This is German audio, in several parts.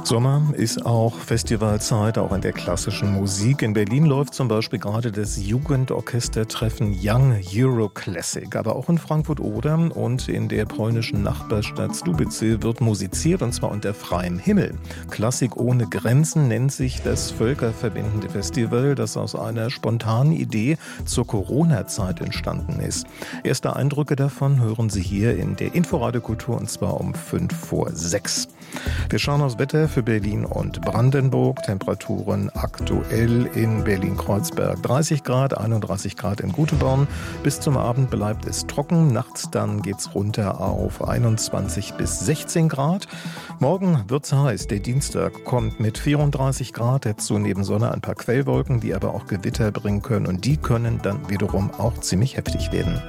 Sommer ist auch Festivalzeit, auch in der klassischen Musik. In Berlin läuft zum Beispiel gerade das Jugendorchestertreffen Young Euro Classic. Aber auch in Frankfurt-Oder und in der polnischen Nachbarstadt Słubice wird musiziert, und zwar unter freiem Himmel. Klassik ohne Grenzen nennt sich das völkerverbindende Festival, das aus einer spontanen Idee zur Corona-Zeit entstanden ist. Erste Eindrücke davon hören Sie hier in der Inforadio Kultur, und zwar um 5:05. Wir schauen aufs Wetter für Berlin und Brandenburg. Temperaturen aktuell in Berlin-Kreuzberg 30 Grad, 31 Grad in Göteborg. Bis zum Abend bleibt es trocken. Nachts dann geht's runter auf 21 bis 16 Grad. Morgen wird's heiß. Der Dienstag kommt mit 34 Grad. Dazu neben Sonne ein paar Quellwolken, die aber auch Gewitter bringen können. Und die können dann wiederum auch ziemlich heftig werden.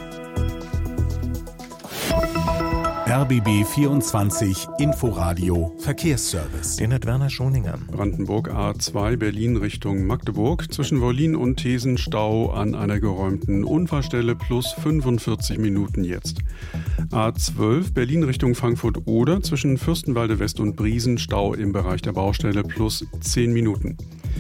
RBB 24 Inforadio Verkehrsservice. Den hat Werner Schoninger. Brandenburg A2 Berlin Richtung Magdeburg. Zwischen Wollin und Thesen Stau an einer geräumten Unfallstelle plus 45 Minuten jetzt. A12 Berlin Richtung Frankfurt-Oder. Zwischen Fürstenwalde West und Briesen Stau im Bereich der Baustelle plus 10 Minuten.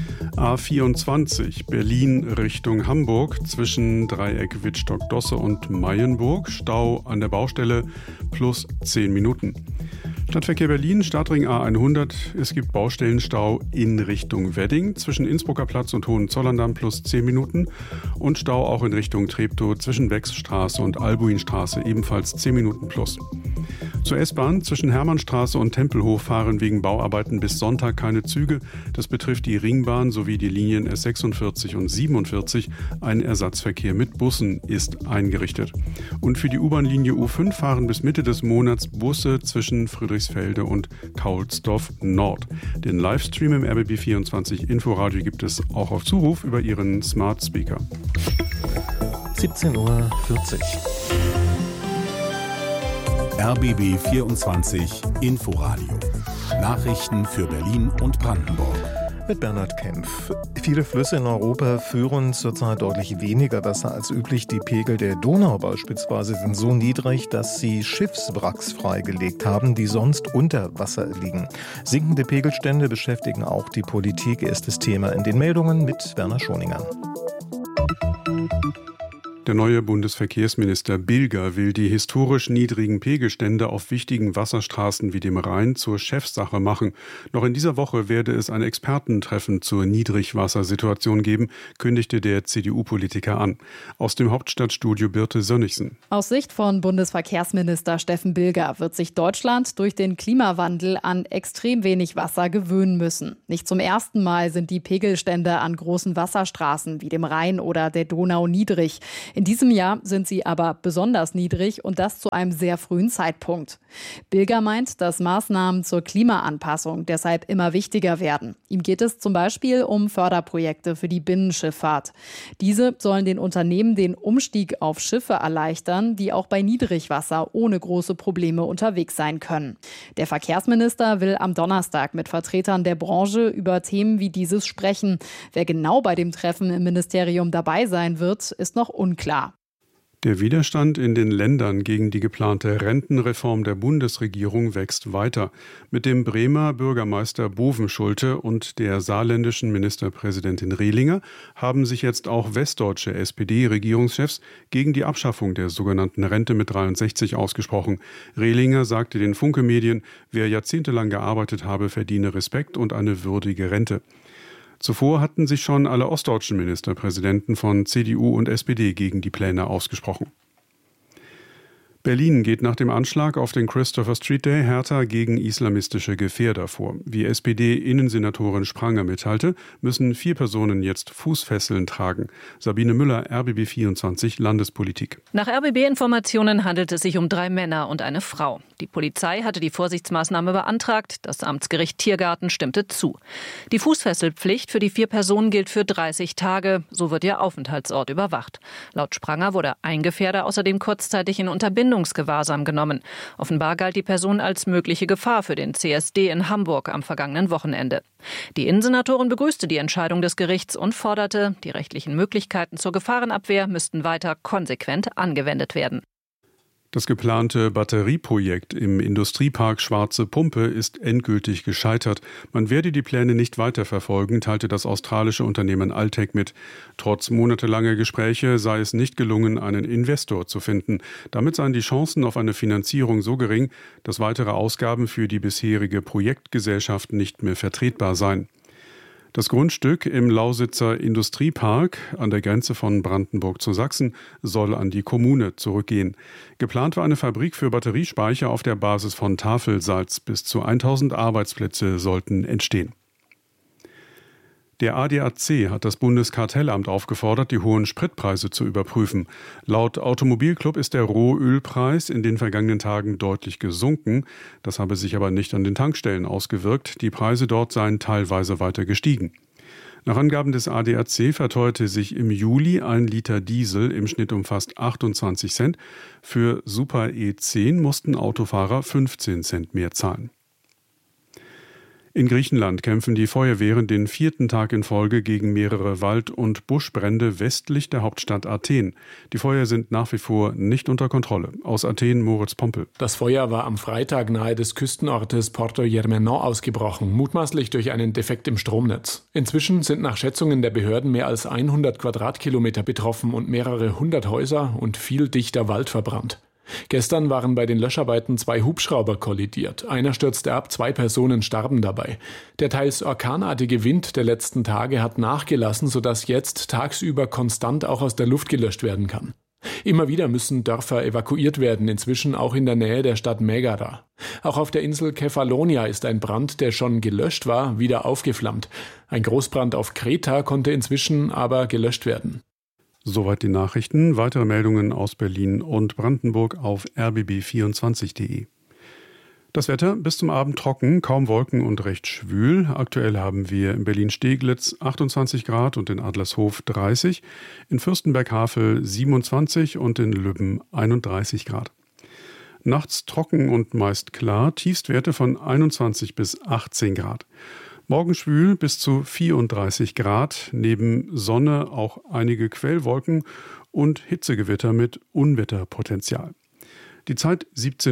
A24 Berlin Richtung Hamburg zwischen Dreieck Wittstock-Dosse und Mayenburg. Stau an der Baustelle plus 10 Minuten. Stadtverkehr Berlin, Stadtring A100. Es gibt Baustellenstau in Richtung Wedding zwischen Innsbrucker Platz und Hohenzollern plus 10 Minuten. Und Stau auch in Richtung Treptow zwischen Wechsstraße und Albuinstraße ebenfalls 10 Minuten plus. Zur S-Bahn zwischen Hermannstraße und Tempelhof fahren wegen Bauarbeiten bis Sonntag keine Züge. Das betrifft die Ringbahn sowie die Linien S46 und 47. Ein Ersatzverkehr mit Bussen ist eingerichtet. Und für die U-Bahn-Linie U5 fahren bis Mitte des Monats Busse zwischen Friedrichsfelde und Kaulsdorf Nord. Den Livestream im RBB24 Inforadio gibt es auch auf Zuruf über Ihren Smart Speaker. 17:40 Uhr. RBB 24 Inforadio. Nachrichten für Berlin und Brandenburg. Mit Bernhard Kempf. Viele Flüsse in Europa führen zurzeit deutlich weniger Wasser als üblich. Die Pegel der Donau beispielsweise sind so niedrig, dass sie Schiffswracks freigelegt haben, die sonst unter Wasser liegen. Sinkende Pegelstände beschäftigen auch die Politik. Erstes Thema in den Meldungen mit Werner Schoninger. Der neue Bundesverkehrsminister Bilger will die historisch niedrigen Pegelstände auf wichtigen Wasserstraßen wie dem Rhein zur Chefsache machen. Noch in dieser Woche werde es ein Expertentreffen zur Niedrigwassersituation geben, kündigte der CDU-Politiker an. Aus dem Hauptstadtstudio Birte Sönnigsen. Aus Sicht von Bundesverkehrsminister Steffen Bilger wird sich Deutschland durch den Klimawandel an extrem wenig Wasser gewöhnen müssen. Nicht zum ersten Mal sind die Pegelstände an großen Wasserstraßen wie dem Rhein oder der Donau niedrig. In diesem Jahr sind sie aber besonders niedrig, und das zu einem sehr frühen Zeitpunkt. Bilger meint, dass Maßnahmen zur Klimaanpassung deshalb immer wichtiger werden. Ihm geht es zum Beispiel um Förderprojekte für die Binnenschifffahrt. Diese sollen den Unternehmen den Umstieg auf Schiffe erleichtern, die auch bei Niedrigwasser ohne große Probleme unterwegs sein können. Der Verkehrsminister will am Donnerstag mit Vertretern der Branche über Themen wie dieses sprechen. Wer genau bei dem Treffen im Ministerium dabei sein wird, ist noch unklar. Der Widerstand in den Ländern gegen die geplante Rentenreform der Bundesregierung wächst weiter. Mit dem Bremer Bürgermeister Bovenschulte und der saarländischen Ministerpräsidentin Rehlinger haben sich jetzt auch westdeutsche SPD-Regierungschefs gegen die Abschaffung der sogenannten Rente mit 63 ausgesprochen. Rehlinger sagte den Funke-Medien, wer jahrzehntelang gearbeitet habe, verdiene Respekt und eine würdige Rente. Zuvor hatten sich schon alle ostdeutschen Ministerpräsidenten von CDU und SPD gegen die Pläne ausgesprochen. Berlin geht nach dem Anschlag auf den Christopher Street Day härter gegen islamistische Gefährder vor. Wie SPD-Innensenatorin Spranger mitteilte, müssen 4 Personen jetzt Fußfesseln tragen. Sabine Müller, RBB 24 Landespolitik. Nach RBB-Informationen handelt es sich um 3 Männer und eine Frau. Die Polizei hatte die Vorsichtsmaßnahme beantragt. Das Amtsgericht Tiergarten stimmte zu. Die Fußfesselpflicht für die 4 Personen gilt für 30 Tage. So wird ihr Aufenthaltsort überwacht. Laut Spranger wurde ein Gefährder außerdem kurzzeitig in Unterbindungsgewahrsam genommen. Offenbar galt die Person als mögliche Gefahr für den CSD in Hamburg am vergangenen Wochenende. Die Innensenatorin begrüßte die Entscheidung des Gerichts und forderte, die rechtlichen Möglichkeiten zur Gefahrenabwehr müssten weiter konsequent angewendet werden. Das geplante Batterieprojekt im Industriepark Schwarze Pumpe ist endgültig gescheitert. Man werde die Pläne nicht weiterverfolgen, teilte das australische Unternehmen Altec mit. Trotz monatelanger Gespräche sei es nicht gelungen, einen Investor zu finden. Damit seien die Chancen auf eine Finanzierung so gering, dass weitere Ausgaben für die bisherige Projektgesellschaft nicht mehr vertretbar seien. Das Grundstück im Lausitzer Industriepark an der Grenze von Brandenburg zu Sachsen soll an die Kommune zurückgehen. Geplant war eine Fabrik für Batteriespeicher auf der Basis von Tafelsalz. Bis zu 1000 Arbeitsplätze sollten entstehen. Der ADAC hat das Bundeskartellamt aufgefordert, die hohen Spritpreise zu überprüfen. Laut Automobilclub ist der Rohölpreis in den vergangenen Tagen deutlich gesunken. Das habe sich aber nicht an den Tankstellen ausgewirkt. Die Preise dort seien teilweise weiter gestiegen. Nach Angaben des ADAC verteuerte sich im Juli 1 Liter Diesel im Schnitt um fast 28 Cent. Für Super E10 mussten Autofahrer 15 Cent mehr zahlen. In Griechenland kämpfen die Feuerwehren den 4. Tag in Folge gegen mehrere Wald- und Buschbrände westlich der Hauptstadt Athen. Die Feuer sind nach wie vor nicht unter Kontrolle. Aus Athen Moritz Pompel. Das Feuer war am Freitag nahe des Küstenortes Porto Germenon ausgebrochen, mutmaßlich durch einen Defekt im Stromnetz. Inzwischen sind nach Schätzungen der Behörden mehr als 100 Quadratkilometer betroffen und mehrere hundert Häuser und viel dichter Wald verbrannt. Gestern waren bei den Löscharbeiten 2 Hubschrauber kollidiert. Einer stürzte ab, 2 Personen starben dabei. Der teils orkanartige Wind der letzten Tage hat nachgelassen, sodass jetzt tagsüber konstant auch aus der Luft gelöscht werden kann. Immer wieder müssen Dörfer evakuiert werden, inzwischen auch in der Nähe der Stadt Megara. Auch auf der Insel Kefalonia ist ein Brand, der schon gelöscht war, wieder aufgeflammt. Ein Großbrand auf Kreta konnte inzwischen aber gelöscht werden. Soweit die Nachrichten. Weitere Meldungen aus Berlin und Brandenburg auf rbb24.de. Das Wetter bis zum Abend trocken, kaum Wolken und recht schwül. Aktuell haben wir in Berlin-Steglitz 28 Grad und in Adlershof 30, in Fürstenberg-Havel 27 und in Lübben 31 Grad. Nachts trocken und meist klar, Tiefstwerte von 21 bis 18 Grad. Morgen schwül bis zu 34 Grad, neben Sonne auch einige Quellwolken und Hitzegewitter mit Unwetterpotenzial. Die Zeit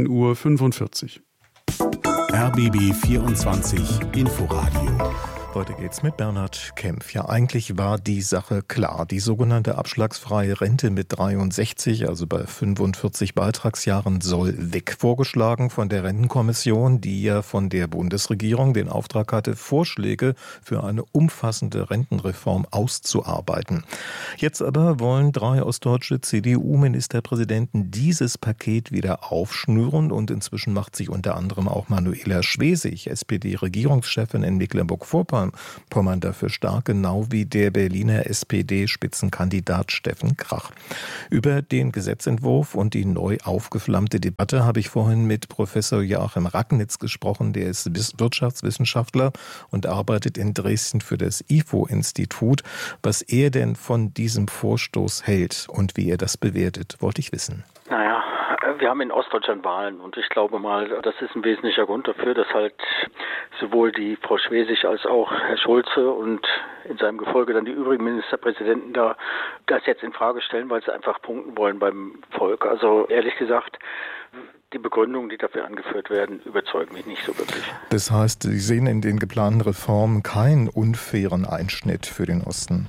17:45 Uhr. RBB 24 Inforadio. Heute geht's mit Bernhard Kempf. Ja, eigentlich war die Sache klar. Die sogenannte abschlagsfreie Rente mit 63, also bei 45 Beitragsjahren, soll weg. Vorgeschlagen von der Rentenkommission, die ja von der Bundesregierung den Auftrag hatte, Vorschläge für eine umfassende Rentenreform auszuarbeiten. Jetzt aber wollen 3 ostdeutsche CDU-Ministerpräsidenten dieses Paket wieder aufschnüren und inzwischen macht sich unter anderem auch Manuela Schwesig, SPD-Regierungschefin in Mecklenburg-Vorpommern, dafür stark, genau wie der Berliner SPD-Spitzenkandidat Steffen Krach. Über den Gesetzentwurf und die neu aufgeflammte Debatte habe ich vorhin mit Professor Joachim Ragnitz gesprochen. Der ist Wirtschaftswissenschaftler und arbeitet in Dresden für das IFO-Institut. Was er denn von diesem Vorstoß hält und wie er das bewertet, wollte ich wissen. Naja, wir haben in Ostdeutschland Wahlen und ich glaube mal, das ist ein wesentlicher Grund dafür, dass halt sowohl die Frau Schwesig als auch Herr Schulze und in seinem Gefolge dann die übrigen Ministerpräsidenten da das jetzt in Frage stellen, weil sie einfach punkten wollen beim Volk. Also ehrlich gesagt, die Begründungen, die dafür angeführt werden, überzeugen mich nicht so wirklich. Das heißt, Sie sehen in den geplanten Reformen keinen unfairen Einschnitt für den Osten?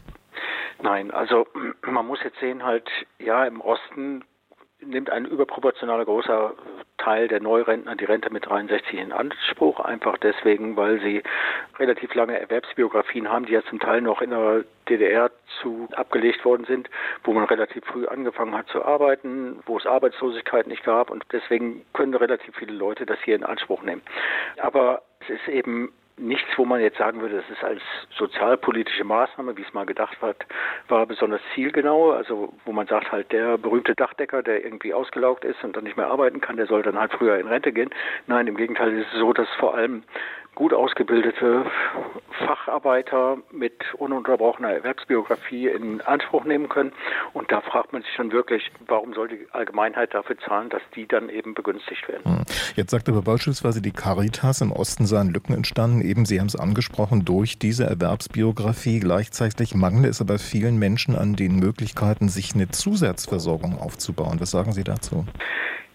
Nein, also man muss jetzt sehen, halt, ja, im Osten nimmt ein überproportionaler großer Teil der Neurentner die Rente mit 63 in Anspruch, einfach deswegen, weil sie relativ lange Erwerbsbiografien haben, die ja zum Teil noch in der DDR abgelegt worden sind, wo man relativ früh angefangen hat zu arbeiten, wo es Arbeitslosigkeit nicht gab und deswegen können relativ viele Leute das hier in Anspruch nehmen. Aber es ist eben nichts, wo man jetzt sagen würde, das ist als sozialpolitische Maßnahme, wie es mal gedacht war besonders zielgenau. Also wo man sagt halt, der berühmte Dachdecker, der irgendwie ausgelaugt ist und dann nicht mehr arbeiten kann, der soll dann halt früher in Rente gehen. Nein, im Gegenteil ist es so, dass vor allem gut ausgebildete Facharbeiter mit ununterbrochener Erwerbsbiografie in Anspruch nehmen können. Und da fragt man sich schon wirklich, warum soll die Allgemeinheit dafür zahlen, dass die dann eben begünstigt werden. Jetzt sagt aber beispielsweise die Caritas, im Osten seien Lücken entstanden, eben Sie haben es angesprochen, durch diese Erwerbsbiografie. Gleichzeitig mangle es aber vielen Menschen an den Möglichkeiten, sich eine Zusatzversorgung aufzubauen. Was sagen Sie dazu?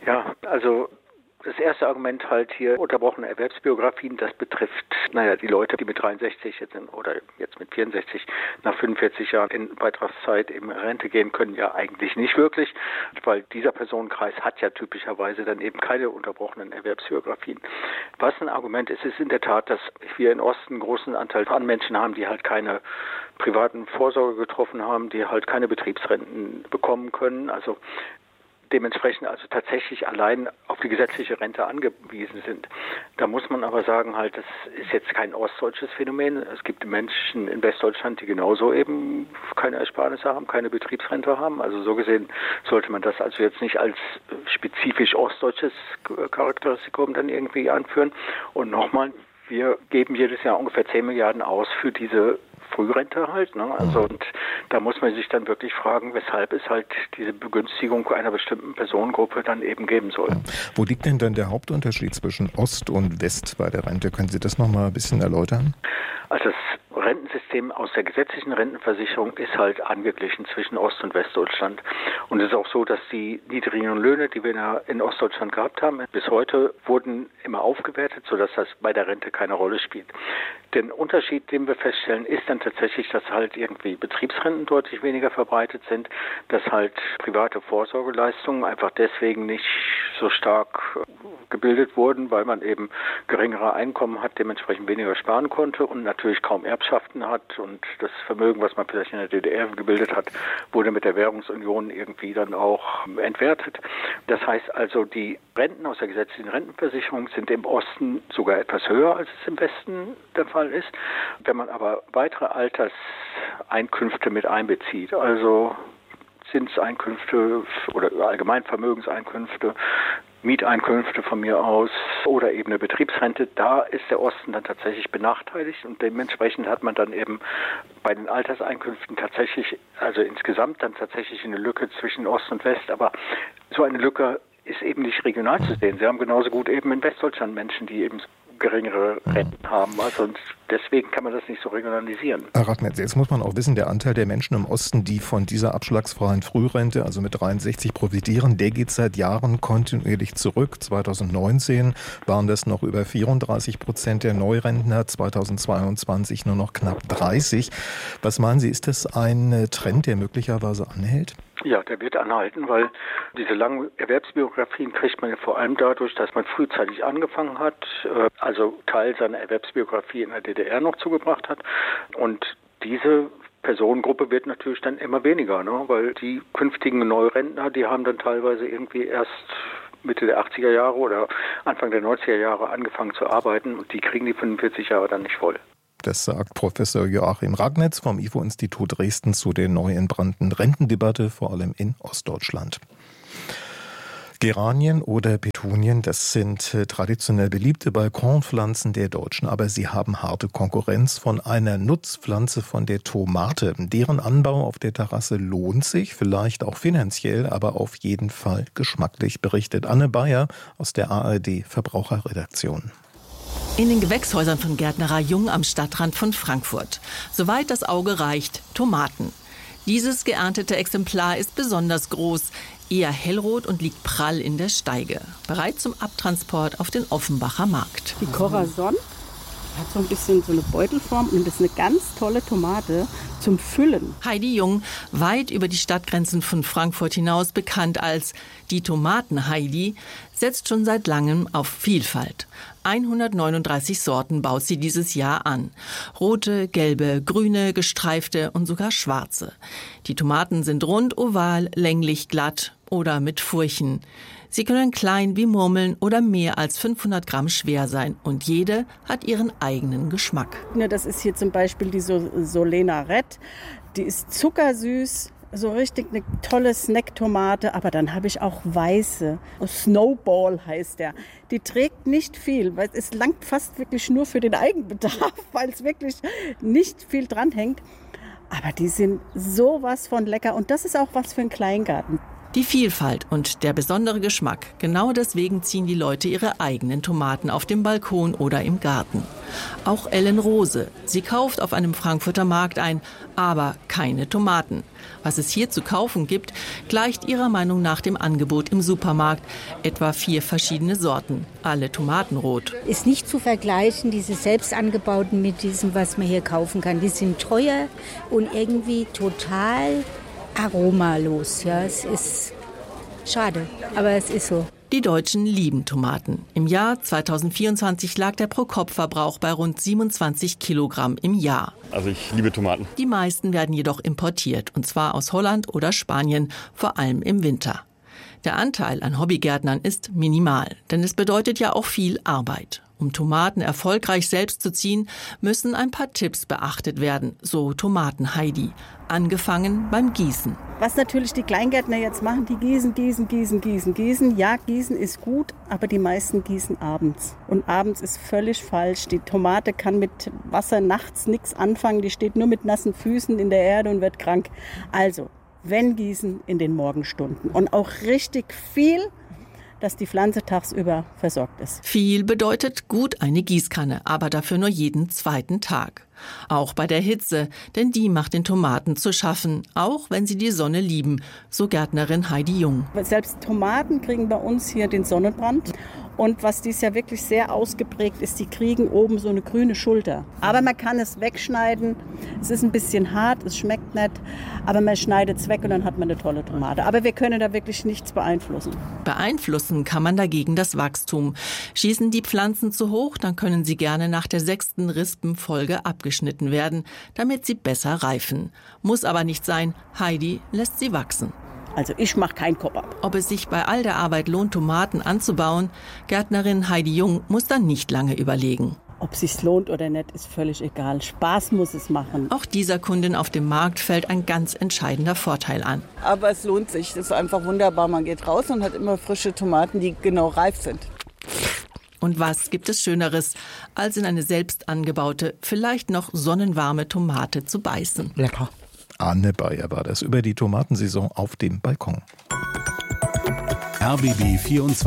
Ja, also das erste Argument halt hier, unterbrochene Erwerbsbiografien, das betrifft, die Leute, die mit 63 jetzt oder jetzt mit 64 nach 45 Jahren in Beitragszeit in Rente gehen können, ja eigentlich nicht wirklich, weil dieser Personenkreis hat ja typischerweise dann eben keine unterbrochenen Erwerbsbiografien. Was ein Argument ist, ist in der Tat, dass wir in Osten einen großen Anteil an Menschen haben, die halt keine privaten Vorsorge getroffen haben, die halt keine Betriebsrenten bekommen können, also dementsprechend also tatsächlich allein auf die gesetzliche Rente angewiesen sind. Da muss man aber sagen, halt, das ist jetzt kein ostdeutsches Phänomen. Es gibt Menschen in Westdeutschland, die genauso eben keine Ersparnisse haben, keine Betriebsrente haben. Also so gesehen sollte man das also jetzt nicht als spezifisch ostdeutsches Charakteristikum dann irgendwie anführen. Und nochmal, wir geben jedes Jahr ungefähr 10 Milliarden aus für diese Frührente halt, ne? Also und da muss man sich dann wirklich fragen, weshalb es halt diese Begünstigung einer bestimmten Personengruppe dann eben geben soll. Wo liegt denn dann der Hauptunterschied zwischen Ost und West bei der Rente? Können Sie das nochmal ein bisschen erläutern? Also das Rentensystem aus der gesetzlichen Rentenversicherung ist halt angeglichen zwischen Ost- und Westdeutschland. Und es ist auch so, dass die niedrigen Löhne, die wir in Ostdeutschland gehabt haben, bis heute wurden immer aufgewertet, sodass das bei der Rente keine Rolle spielt. Den Unterschied, den wir feststellen, ist dann tatsächlich, dass halt irgendwie Betriebsrenten deutlich weniger verbreitet sind, dass halt private Vorsorgeleistungen einfach deswegen nicht so stark gebildet wurden, weil man eben geringere Einkommen hat, dementsprechend weniger sparen konnte und natürlich kaum Erbschaften hat und das Vermögen, was man vielleicht in der DDR gebildet hat, wurde mit der Währungsunion irgendwie dann auch entwertet. Das heißt also, die Renten aus der gesetzlichen Rentenversicherung sind im Osten sogar etwas höher, als es im Westen der Fall ist. Wenn man aber weitere Alterseinkünfte mit einbezieht, also Zinseinkünfte oder allgemein Vermögenseinkünfte, Mieteinkünfte von mir aus oder eben eine Betriebsrente, da ist der Osten dann tatsächlich benachteiligt und dementsprechend hat man dann eben bei den Alterseinkünften tatsächlich, also insgesamt dann tatsächlich eine Lücke zwischen Ost und West, aber so eine Lücke ist eben nicht regional zu sehen. Sie haben genauso gut eben in Westdeutschland Menschen, die eben geringere Renten haben. Also deswegen kann man das nicht so regionalisieren. Herr Ragnitz, jetzt muss man auch wissen, der Anteil der Menschen im Osten, die von dieser abschlagsfreien Frührente, also mit 63 profitieren, der geht seit Jahren kontinuierlich zurück. 2019 waren das noch über 34% der Neurentner, 2022 nur noch knapp 30%. Was meinen Sie, ist das ein Trend, der möglicherweise anhält? Ja, der wird anhalten, weil diese langen Erwerbsbiografien kriegt man ja vor allem dadurch, dass man frühzeitig angefangen hat, also Teil seiner Erwerbsbiografie in der DDR noch zugebracht hat. Und diese Personengruppe wird natürlich dann immer weniger, ne? Weil die künftigen Neurentner, die haben dann teilweise irgendwie erst Mitte der 80er Jahre oder Anfang der 90er Jahre angefangen zu arbeiten und die kriegen die 45 Jahre dann nicht voll. Das sagt Professor Joachim Ragnitz vom IFO-Institut Dresden zu der neu entbrannten Rentendebatte, vor allem in Ostdeutschland. Geranien oder Petunien, das sind traditionell beliebte Balkonpflanzen der Deutschen, aber sie haben harte Konkurrenz von einer Nutzpflanze, von der Tomate. Deren Anbau auf der Terrasse lohnt sich, vielleicht auch finanziell, aber auf jeden Fall geschmacklich, berichtet Anne Bayer aus der ARD Verbraucherredaktion. In den Gewächshäusern von Gärtnerei Jung am Stadtrand von Frankfurt. Soweit das Auge reicht, Tomaten. Dieses geerntete Exemplar ist besonders groß, eher hellrot und liegt prall in der Steige. Bereit zum Abtransport auf den Offenbacher Markt. Die Corazon hat so ein bisschen so eine Beutelform und ist eine ganz tolle Tomate zum Füllen. Heidi Jung, weit über die Stadtgrenzen von Frankfurt hinaus bekannt als die Tomaten-Heidi, setzt schon seit langem auf Vielfalt. 139 Sorten baut sie dieses Jahr an. Rote, gelbe, grüne, gestreifte und sogar schwarze. Die Tomaten sind rund, oval, länglich, glatt oder mit Furchen. Sie können klein wie Murmeln oder mehr als 500 Gramm schwer sein. Und jede hat ihren eigenen Geschmack. Das ist hier zum Beispiel die Solena Red. Die ist zuckersüß. So richtig eine tolle Snacktomate, aber dann habe ich auch weiße. Snowball heißt der. Die trägt nicht viel, weil es langt fast wirklich nur für den Eigenbedarf, weil es wirklich nicht viel dran hängt. Aber die sind sowas von lecker und das ist auch was für einen Kleingarten. Die Vielfalt und der besondere Geschmack, genau deswegen ziehen die Leute ihre eigenen Tomaten auf dem Balkon oder im Garten. Auch Ellen Rose, sie kauft auf einem Frankfurter Markt ein, aber keine Tomaten. Was es hier zu kaufen gibt, gleicht ihrer Meinung nach dem Angebot im Supermarkt. Etwa 4 verschiedene Sorten, alle tomatenrot. Ist nicht zu vergleichen, diese selbst angebauten mit diesem, was man hier kaufen kann. Die sind teuer und irgendwie total aromalos. Ja, es ist schade, aber es ist so. Die Deutschen lieben Tomaten. Im Jahr 2024 lag der Pro-Kopf-Verbrauch bei rund 27 Kilogramm im Jahr. Also ich liebe Tomaten. Die meisten werden jedoch importiert, und zwar aus Holland oder Spanien, vor allem im Winter. Der Anteil an Hobbygärtnern ist minimal, denn es bedeutet ja auch viel Arbeit. Um Tomaten erfolgreich selbst zu ziehen, müssen ein paar Tipps beachtet werden, so Tomaten-Heidi. Angefangen beim Gießen. Was natürlich die Kleingärtner jetzt machen, die gießen. Ja, gießen ist gut, aber die meisten gießen abends. Und abends ist völlig falsch. Die Tomate kann mit Wasser nachts nichts anfangen. Die steht nur mit nassen Füßen in der Erde und wird krank. Also, wenn gießen, in den Morgenstunden. Und auch richtig viel, dass die Pflanze tagsüber versorgt ist. Viel bedeutet gut eine Gießkanne, aber dafür nur jeden zweiten Tag. Auch bei der Hitze, denn die macht den Tomaten zu schaffen, auch wenn sie die Sonne lieben, so Gärtnerin Heidi Jung. Selbst Tomaten kriegen bei uns hier den Sonnenbrand. Und was dies Jahr wirklich sehr ausgeprägt ist, die kriegen oben so eine grüne Schulter. Aber man kann es wegschneiden. Es ist ein bisschen hart, es schmeckt nicht, aber man schneidet es weg und dann hat man eine tolle Tomate. Aber wir können da wirklich nichts beeinflussen. Beeinflussen kann man dagegen das Wachstum. Schießen die Pflanzen zu hoch, dann können sie gerne nach der 6. Rispenfolge abgeschnitten werden, damit sie besser reifen. Muss aber nicht sein, Heidi lässt sie wachsen. Also ich mache keinen Kopf ab. Ob es sich bei all der Arbeit lohnt, Tomaten anzubauen, Gärtnerin Heidi Jung muss dann nicht lange überlegen. Ob es sich lohnt oder nicht, ist völlig egal. Spaß muss es machen. Auch dieser Kundin auf dem Markt fällt ein ganz entscheidender Vorteil an. Aber es lohnt sich, das ist einfach wunderbar. Man geht raus und hat immer frische Tomaten, die genau reif sind. Und was gibt es Schöneres, als in eine selbst angebaute, vielleicht noch sonnenwarme Tomate zu beißen? Lecker. Anne Bayer war das über die Tomatensaison auf dem Balkon. RBB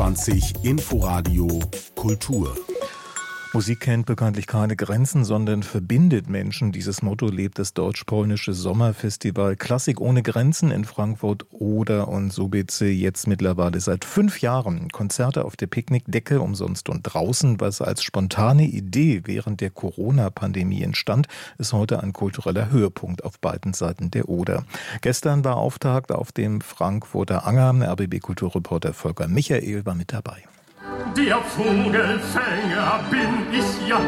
24 Inforadio Kultur. Musik kennt bekanntlich keine Grenzen, sondern verbindet Menschen. Dieses Motto lebt das deutsch-polnische Sommerfestival Klassik ohne Grenzen in Frankfurt Oder und Subice jetzt mittlerweile seit 5 Jahren. Konzerte auf der Picknickdecke, umsonst und draußen, was als spontane Idee während der Corona-Pandemie entstand, ist heute ein kultureller Höhepunkt auf beiden Seiten der Oder. Gestern war Auftakt auf dem Frankfurter Anger. RBB-Kulturreporter Volker Michael war mit dabei. Der Vogelfänger bin ich ja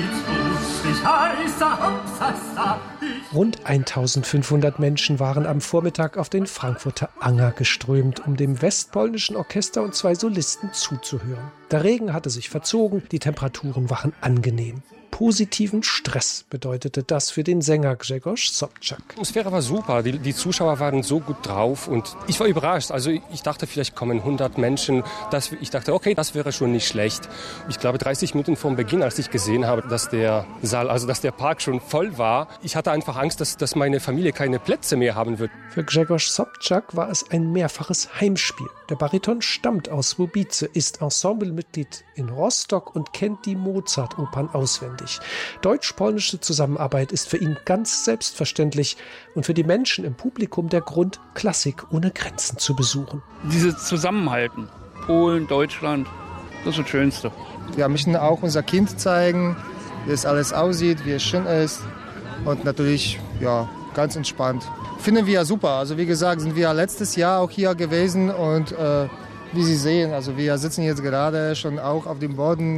stets lustig, heißer Hopsasa. Rund 1500 Menschen waren am Vormittag auf den Frankfurter Anger geströmt, um dem westpolnischen Orchester und 2 Solisten zuzuhören. Der Regen hatte sich verzogen, die Temperaturen waren angenehm. Positiven Stress bedeutete das für den Sänger Grzegorz Sobczak. Die Atmosphäre war super, die Zuschauer waren so gut drauf und ich war überrascht. Also ich dachte, vielleicht kommen 100 Menschen. Ich dachte, okay, das wäre schon nicht schlecht. Ich glaube, 30 Minuten vor dem Beginn, als ich gesehen habe, dass der Saal, also dass der Park schon voll war, ich hatte einfach Angst, dass meine Familie keine Plätze mehr haben wird. Für Grzegorz Sobczak war es ein mehrfaches Heimspiel. Der Bariton stammt aus Subice, ist Ensemblemitglied in Rostock und kennt die Mozart-Opern auswendig. Deutsch-polnische Zusammenarbeit ist für ihn ganz selbstverständlich und für die Menschen im Publikum der Grund, Klassik ohne Grenzen zu besuchen. Dieses Zusammenhalten, Polen, Deutschland, das ist das Schönste. Wir möchten auch unser Kind zeigen, wie es alles aussieht, wie es schön ist und natürlich ganz entspannt. Finden wir super. Also wie gesagt, sind wir letztes Jahr auch hier gewesen und wie Sie sehen, also wir sitzen jetzt gerade schon auch auf dem Boden,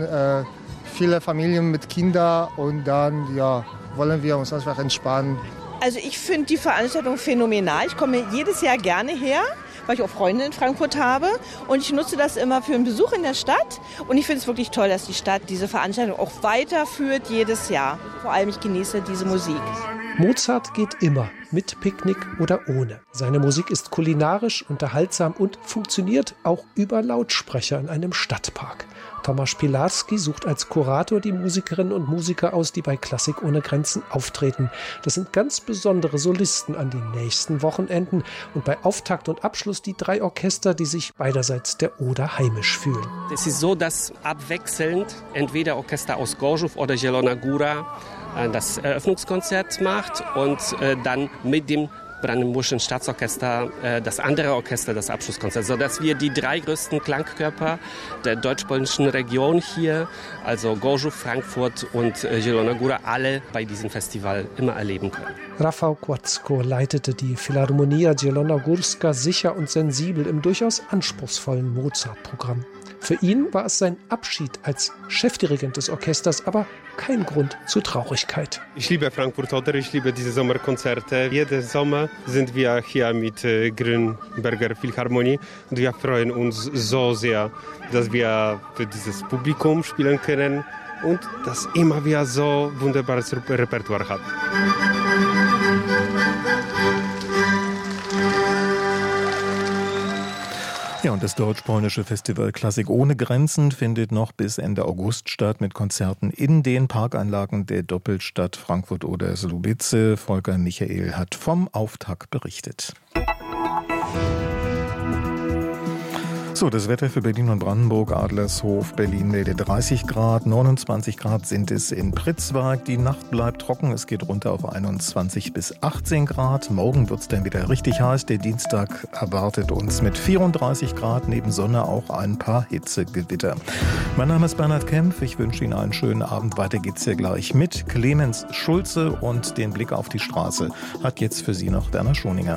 viele Familien mit Kindern und dann wollen wir uns einfach entspannen. Also ich finde die Veranstaltung phänomenal. Ich komme jedes Jahr gerne her, weil ich auch Freunde in Frankfurt habe und ich nutze das immer für einen Besuch in der Stadt und ich finde es wirklich toll, dass die Stadt diese Veranstaltung auch weiterführt jedes Jahr. Vor allem ich genieße diese Musik. Mozart geht immer, mit Picknick oder ohne. Seine Musik ist kulinarisch, unterhaltsam und funktioniert auch über Lautsprecher in einem Stadtpark. Tomasz Pilarski sucht als Kurator die Musikerinnen und Musiker aus, die bei Klassik ohne Grenzen auftreten. Das sind ganz besondere Solisten an den nächsten Wochenenden und bei Auftakt und Abschluss die 3 Orchester, die sich beiderseits der Oder heimisch fühlen. Es ist so, dass abwechselnd entweder Orchester aus Gorzów oder Zielona Góra das Eröffnungskonzert macht und dann mit dem Brandenburgischen Staatsorchester das andere Orchester das Abschlusskonzert, sodass wir die 3 größten Klangkörper der deutsch-polnischen Region hier, also Gorzów, Frankfurt und Zielona Góra, alle bei diesem Festival immer erleben können. Rafał Kładzko leitete die Philharmonia Zielona-Górska sicher und sensibel im durchaus anspruchsvollen Mozart-Programm. Für ihn war es sein Abschied als Chefdirigent des Orchesters, aber kein Grund zur Traurigkeit. Ich liebe Frankfurt Oder, ich liebe diese Sommerkonzerte. Jeden Sommer sind wir hier mit Grünberger Philharmonie und wir freuen uns so sehr, dass wir für dieses Publikum spielen können und dass immer wir so wunderbares Repertoire haben. Ja, und das deutsch-polnische Festival Klassik ohne Grenzen findet noch bis Ende August statt mit Konzerten in den Parkanlagen der Doppelstadt Frankfurt-Oder-Słubice. Volker Michael hat vom Auftakt berichtet. So, das Wetter für Berlin und Brandenburg. Adlershof, Berlin meldet 30 Grad, 29 Grad sind es in Pritzwalk. Die Nacht bleibt trocken, es geht runter auf 21 bis 18 Grad. Morgen wird es dann wieder richtig heiß. Der Dienstag erwartet uns mit 34 Grad, neben Sonne auch ein paar Hitzegewitter. Mein Name ist Bernhard Kempf, ich wünsche Ihnen einen schönen Abend. Weiter geht's hier gleich mit Clemens Schulze und den Blick auf die Straße hat jetzt für Sie noch Werner Schoninger.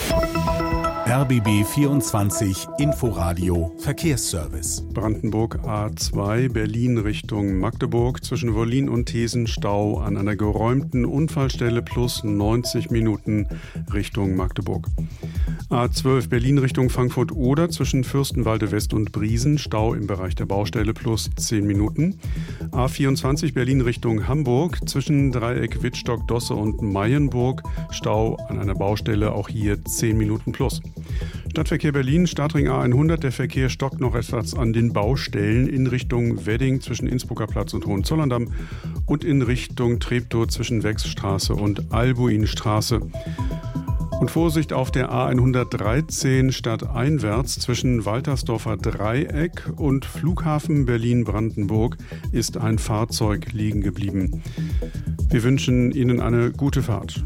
RBB 24 Inforadio Verkehrsservice. Brandenburg A2 Berlin Richtung Magdeburg zwischen Wollin und Thesen Stau an einer geräumten Unfallstelle plus 90 Minuten Richtung Magdeburg. A12 Berlin Richtung Frankfurt Oder zwischen Fürstenwalde West und Briesen Stau im Bereich der Baustelle plus 10 Minuten. A24 Berlin Richtung Hamburg zwischen Dreieck Wittstock, Dosse und Mayenburg Stau an einer Baustelle, auch hier 10 Minuten plus. Stadtverkehr Berlin, Stadtring A100, der Verkehr stockt noch etwas an den Baustellen in Richtung Wedding zwischen Innsbrucker Platz und Hohenzollerndamm und in Richtung Treptow zwischen Wechsstraße und Albuinstraße. Und Vorsicht auf der A113 stadteinwärts zwischen Waltersdorfer Dreieck und Flughafen Berlin-Brandenburg ist ein Fahrzeug liegen geblieben. Wir wünschen Ihnen eine gute Fahrt.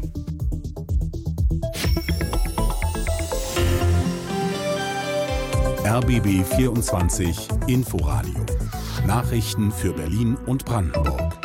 RBB 24 Inforadio. Nachrichten für Berlin und Brandenburg.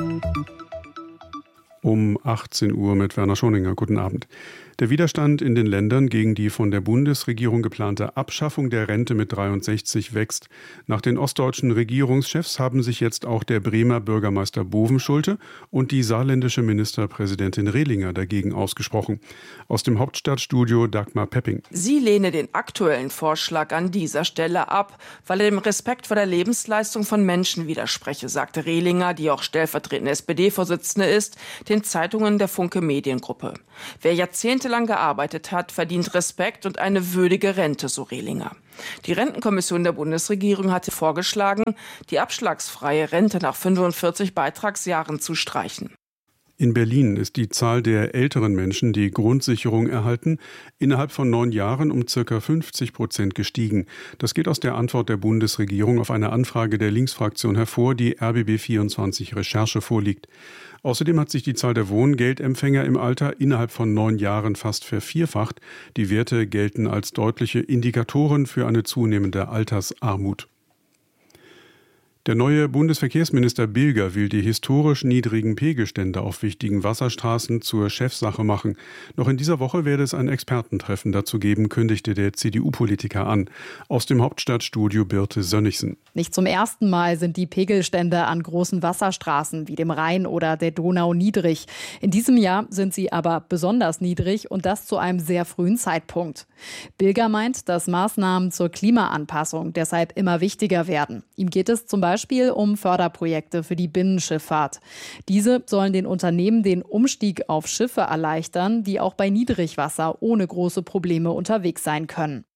Um 18 Uhr mit Werner Schoninger. Guten Abend. Der Widerstand in den Ländern gegen die von der Bundesregierung geplante Abschaffung der Rente mit 63 wächst. Nach den ostdeutschen Regierungschefs haben sich jetzt auch der Bremer Bürgermeister Bovenschulte und die saarländische Ministerpräsidentin Rehlinger dagegen ausgesprochen. Aus dem Hauptstadtstudio Dagmar Pepping. Sie lehne den aktuellen Vorschlag an dieser Stelle ab, weil er dem Respekt vor der Lebensleistung von Menschen widerspreche, sagte Rehlinger, die auch stellvertretende SPD-Vorsitzende ist, den Zeitungen der Funke Mediengruppe. Wer jahrzehntelang gearbeitet hat, verdient Respekt und eine würdige Rente, so Rehlinger. Die Rentenkommission der Bundesregierung hatte vorgeschlagen, die abschlagsfreie Rente nach 45 Beitragsjahren zu streichen. In Berlin ist die Zahl der älteren Menschen, die Grundsicherung erhalten, innerhalb von 9 Jahren um ca. 50% gestiegen. Das geht aus der Antwort der Bundesregierung auf eine Anfrage der Linksfraktion hervor, die RBB24 Recherche vorliegt. Außerdem hat sich die Zahl der Wohngeldempfänger im Alter innerhalb von 9 Jahren fast vervierfacht. Die Werte gelten als deutliche Indikatoren für eine zunehmende Altersarmut. Der neue Bundesverkehrsminister Bilger will die historisch niedrigen Pegelstände auf wichtigen Wasserstraßen zur Chefsache machen. Noch in dieser Woche werde es ein Expertentreffen dazu geben, kündigte der CDU-Politiker an. Aus dem Hauptstadtstudio Birte Sönnigsen. Nicht zum ersten Mal sind die Pegelstände an großen Wasserstraßen wie dem Rhein oder der Donau niedrig. In diesem Jahr sind sie aber besonders niedrig und das zu einem sehr frühen Zeitpunkt. Bilger meint, dass Maßnahmen zur Klimaanpassung deshalb immer wichtiger werden. Ihm geht es zum Beispiel um Förderprojekte für die Binnenschifffahrt. Diese sollen den Unternehmen den Umstieg auf Schiffe erleichtern, die auch bei Niedrigwasser ohne große Probleme unterwegs sein können.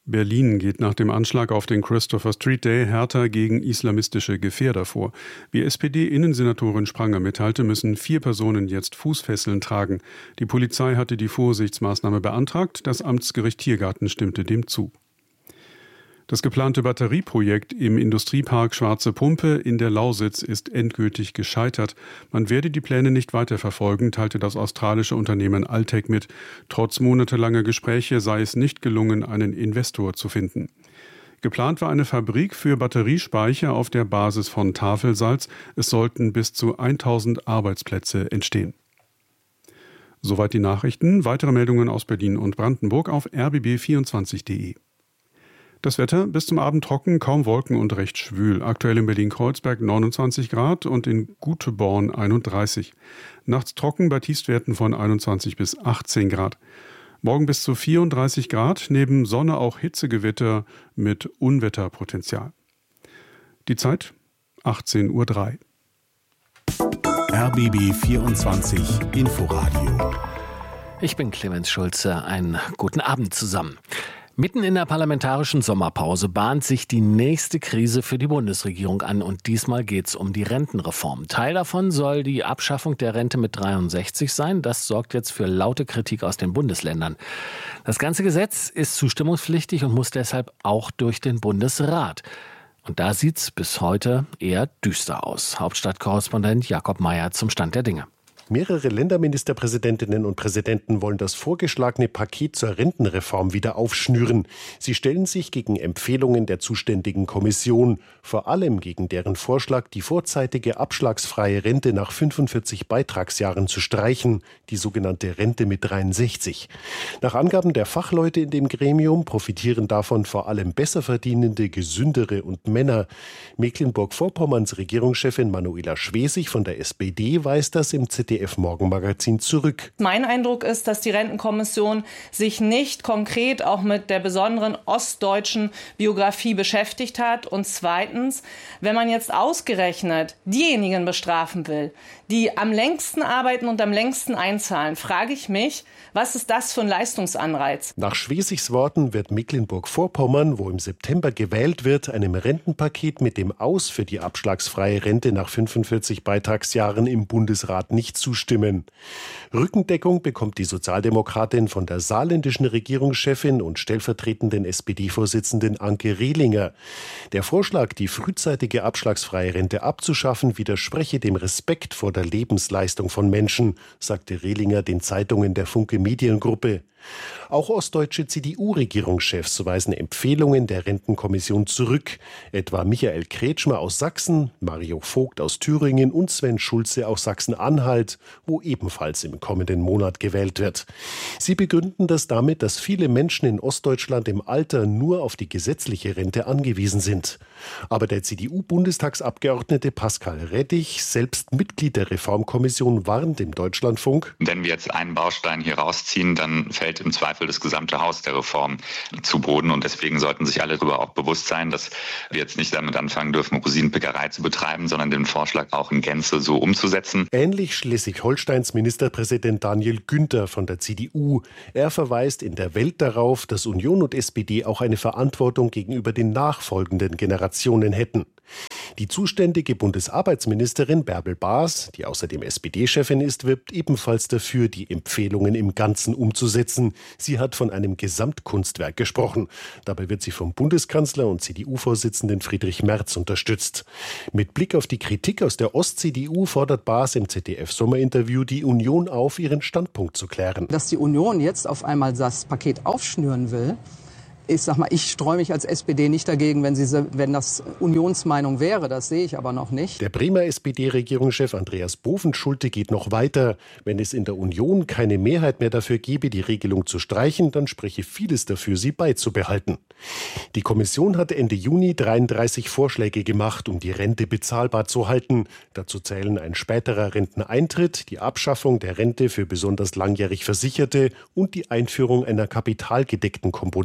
Berlin geht nach dem Anschlag auf den Christopher Street Day härter gegen islamistische Gefährder vor. Wie SPD-Innensenatorin Spranger mitteilte, müssen 4 Personen jetzt Fußfesseln tragen. Die Polizei hatte die Vorsichtsmaßnahme beantragt, das Amtsgericht Tiergarten stimmte dem zu. Das geplante Batterieprojekt im Industriepark Schwarze Pumpe in der Lausitz ist endgültig gescheitert. Man werde die Pläne nicht weiterverfolgen, teilte das australische Unternehmen Altec mit. Trotz monatelanger Gespräche sei es nicht gelungen, einen Investor zu finden. Geplant war eine Fabrik für Batteriespeicher auf der Basis von Tafelsalz. Es sollten bis zu 1000 Arbeitsplätze entstehen. Soweit die Nachrichten. Weitere Meldungen aus Berlin und Brandenburg auf rbb24.de. Das Wetter bis zum Abend trocken, kaum Wolken und recht schwül. Aktuell in Berlin-Kreuzberg 29 Grad und in Guteborn 31. Nachts trocken bei Tiefstwerten von 21 bis 18 Grad. Morgen bis zu 34 Grad, neben Sonne auch Hitzegewitter mit Unwetterpotenzial. Die Zeit 18:03 Uhr. RBB 24 Inforadio. Ich bin Clemens Schulze. Einen guten Abend zusammen. Mitten in der parlamentarischen Sommerpause bahnt sich die nächste Krise für die Bundesregierung an und diesmal geht es um die Rentenreform. Teil davon soll die Abschaffung der Rente mit 63 sein. Das sorgt jetzt für laute Kritik aus den Bundesländern. Das ganze Gesetz ist zustimmungspflichtig und muss deshalb auch durch den Bundesrat. Und da sieht's bis heute eher düster aus. Hauptstadtkorrespondent Jakob Mayer zum Stand der Dinge. Mehrere Länderministerpräsidentinnen und Präsidenten wollen das vorgeschlagene Paket zur Rentenreform wieder aufschnüren. Sie stellen sich gegen Empfehlungen der zuständigen Kommission, vor allem gegen deren Vorschlag, die vorzeitige abschlagsfreie Rente nach 45 Beitragsjahren zu streichen, die sogenannte Rente mit 63. Nach Angaben der Fachleute in dem Gremium profitieren davon vor allem besser verdienende, gesündere und Männer. Mecklenburg-Vorpommerns Regierungschefin Manuela Schwesig von der SPD weist das im ZDF-Morgenmagazin zurück. Mein Eindruck ist, dass die Rentenkommission sich nicht konkret auch mit der besonderen ostdeutschen Biografie beschäftigt hat. Und zweitens, wenn man jetzt ausgerechnet diejenigen bestrafen will, die am längsten arbeiten und am längsten einzahlen, frage ich mich, was ist das für ein Leistungsanreiz? Nach Schwesigs Worten wird Mecklenburg-Vorpommern, wo im September gewählt wird, einem Rentenpaket mit dem Aus für die abschlagsfreie Rente nach 45 Beitragsjahren im Bundesrat nicht zustimmen. Rückendeckung bekommt die Sozialdemokratin von der saarländischen Regierungschefin und stellvertretenden SPD-Vorsitzenden Anke Rehlinger. Der Vorschlag, die frühzeitige abschlagsfreie Rente abzuschaffen, widerspreche dem Respekt vor der Lebensleistung von Menschen, sagte Rehlinger den Zeitungen der Funke Mediengruppe. Auch ostdeutsche CDU-Regierungschefs weisen Empfehlungen der Rentenkommission zurück. Etwa Michael Kretschmer aus Sachsen, Mario Vogt aus Thüringen und Sven Schulze aus Sachsen-Anhalt, wo ebenfalls im kommenden Monat gewählt wird. Sie begründen das damit, dass viele Menschen in Ostdeutschland im Alter nur auf die gesetzliche Rente angewiesen sind. Aber der CDU-Bundestagsabgeordnete Pascal Rettich, selbst Mitglied der Reformkommission, warnt im Deutschlandfunk: Wenn wir jetzt einen Baustein hier rausziehen, dann fällt im Zweifel das gesamte Haus der Reform zu Boden. Und deswegen sollten sich alle darüber auch bewusst sein, dass wir jetzt nicht damit anfangen dürfen, Rosinenpickerei zu betreiben, sondern den Vorschlag auch in Gänze so umzusetzen. Ähnlich Schleswig-Holsteins Ministerpräsident Daniel Günther von der CDU. Er verweist in der Welt darauf, dass Union und SPD auch eine Verantwortung gegenüber den nachfolgenden Generationen hätten. Die zuständige Bundesarbeitsministerin Bärbel Baas, die außerdem SPD-Chefin ist, wirbt ebenfalls dafür, die Empfehlungen im Ganzen umzusetzen. Sie hat von einem Gesamtkunstwerk gesprochen. Dabei wird sie vom Bundeskanzler und CDU-Vorsitzenden Friedrich Merz unterstützt. Mit Blick auf die Kritik aus der Ost-CDU fordert Baas im ZDF-Sommerinterview die Union auf, ihren Standpunkt zu klären. Dass die Union jetzt auf einmal das Paket aufschnüren will, ich streue mich als SPD nicht dagegen, wenn das Unionsmeinung wäre. Das sehe ich aber noch nicht. Der Bremer SPD-Regierungschef Andreas Bovenschulte geht noch weiter. Wenn es in der Union keine Mehrheit mehr dafür gebe, die Regelung zu streichen, dann spreche vieles dafür, sie beizubehalten. Die Kommission hat Ende Juni 33 Vorschläge gemacht, um die Rente bezahlbar zu halten. Dazu zählen ein späterer Renteneintritt, die Abschaffung der Rente für besonders langjährig Versicherte und die Einführung einer kapitalgedeckten Komponente in der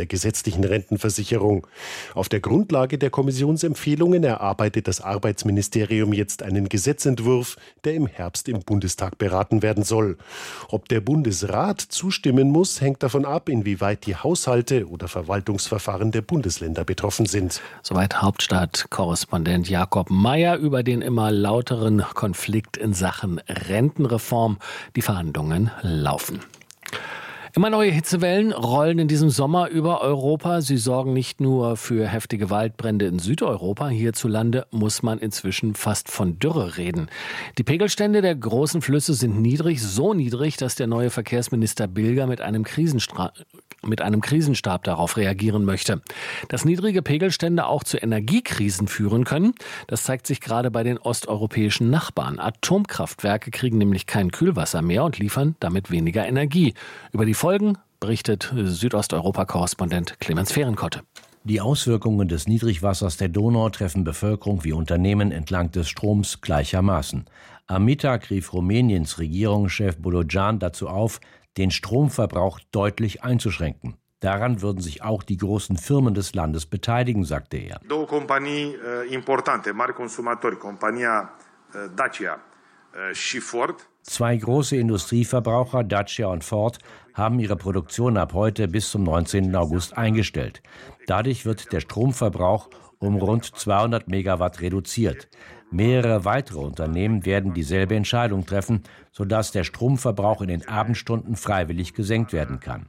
der gesetzlichen Rentenversicherung. Auf der Grundlage der Kommissionsempfehlungen erarbeitet das Arbeitsministerium jetzt einen Gesetzentwurf, der im Herbst im Bundestag beraten werden soll. Ob der Bundesrat zustimmen muss, hängt davon ab, inwieweit die Haushalte oder Verwaltungsverfahren der Bundesländer betroffen sind. Soweit Hauptstadt-Korrespondent Jakob Mayer über den immer lauteren Konflikt in Sachen Rentenreform. Die Verhandlungen laufen. Immer neue Hitzewellen rollen in diesem Sommer über Europa. Sie sorgen nicht nur für heftige Waldbrände in Südeuropa. Hierzulande muss man inzwischen fast von Dürre reden. Die Pegelstände der großen Flüsse sind niedrig, so niedrig, dass der neue Verkehrsminister Bilger mit einem Krisenstab darauf reagieren möchte. Dass niedrige Pegelstände auch zu Energiekrisen führen können, das zeigt sich gerade bei den osteuropäischen Nachbarn. Atomkraftwerke kriegen nämlich kein Kühlwasser mehr und liefern damit weniger Energie. Über die Folgen berichtet Südosteuropa-Korrespondent Clemens Fehrenkotte. Die Auswirkungen des Niedrigwassers der Donau treffen Bevölkerung wie Unternehmen entlang des Stroms gleichermaßen. Am Mittag rief Rumäniens Regierungschef Bodogan dazu auf, den Stromverbrauch deutlich einzuschränken. Daran würden sich auch die großen Firmen des Landes beteiligen, sagte er. Două companii importante, mari consumatori, compania Dacia și Ford. Zwei große Industrieverbraucher, Dacia und Ford, haben ihre Produktion ab heute bis zum 19. August eingestellt. Dadurch wird der Stromverbrauch um rund 200 Megawatt reduziert. Mehrere weitere Unternehmen werden dieselbe Entscheidung treffen, sodass der Stromverbrauch in den Abendstunden freiwillig gesenkt werden kann.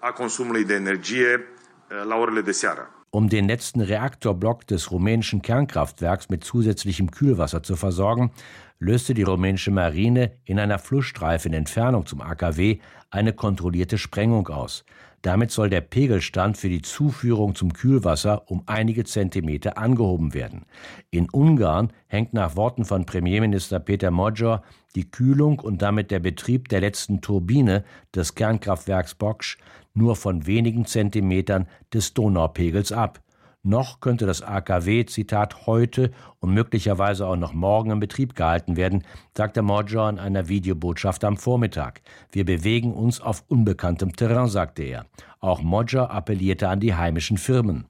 Um den letzten Reaktorblock des rumänischen Kernkraftwerks mit zusätzlichem Kühlwasser zu versorgen, löste die rumänische Marine in einer Flussstreife in Entfernung zum AKW eine kontrollierte Sprengung aus. Damit soll der Pegelstand für die Zuführung zum Kühlwasser um einige Zentimeter angehoben werden. In Ungarn hängt nach Worten von Premierminister Peter Magyar die Kühlung und damit der Betrieb der letzten Turbine des Kernkraftwerks Boksch nur von wenigen Zentimetern des Donaupegels ab. Noch könnte das AKW, Zitat, heute und möglicherweise auch noch morgen in Betrieb gehalten werden, sagte Magyar in einer Videobotschaft am Vormittag. Wir bewegen uns auf unbekanntem Terrain, sagte er. Auch Magyar appellierte an die heimischen Firmen.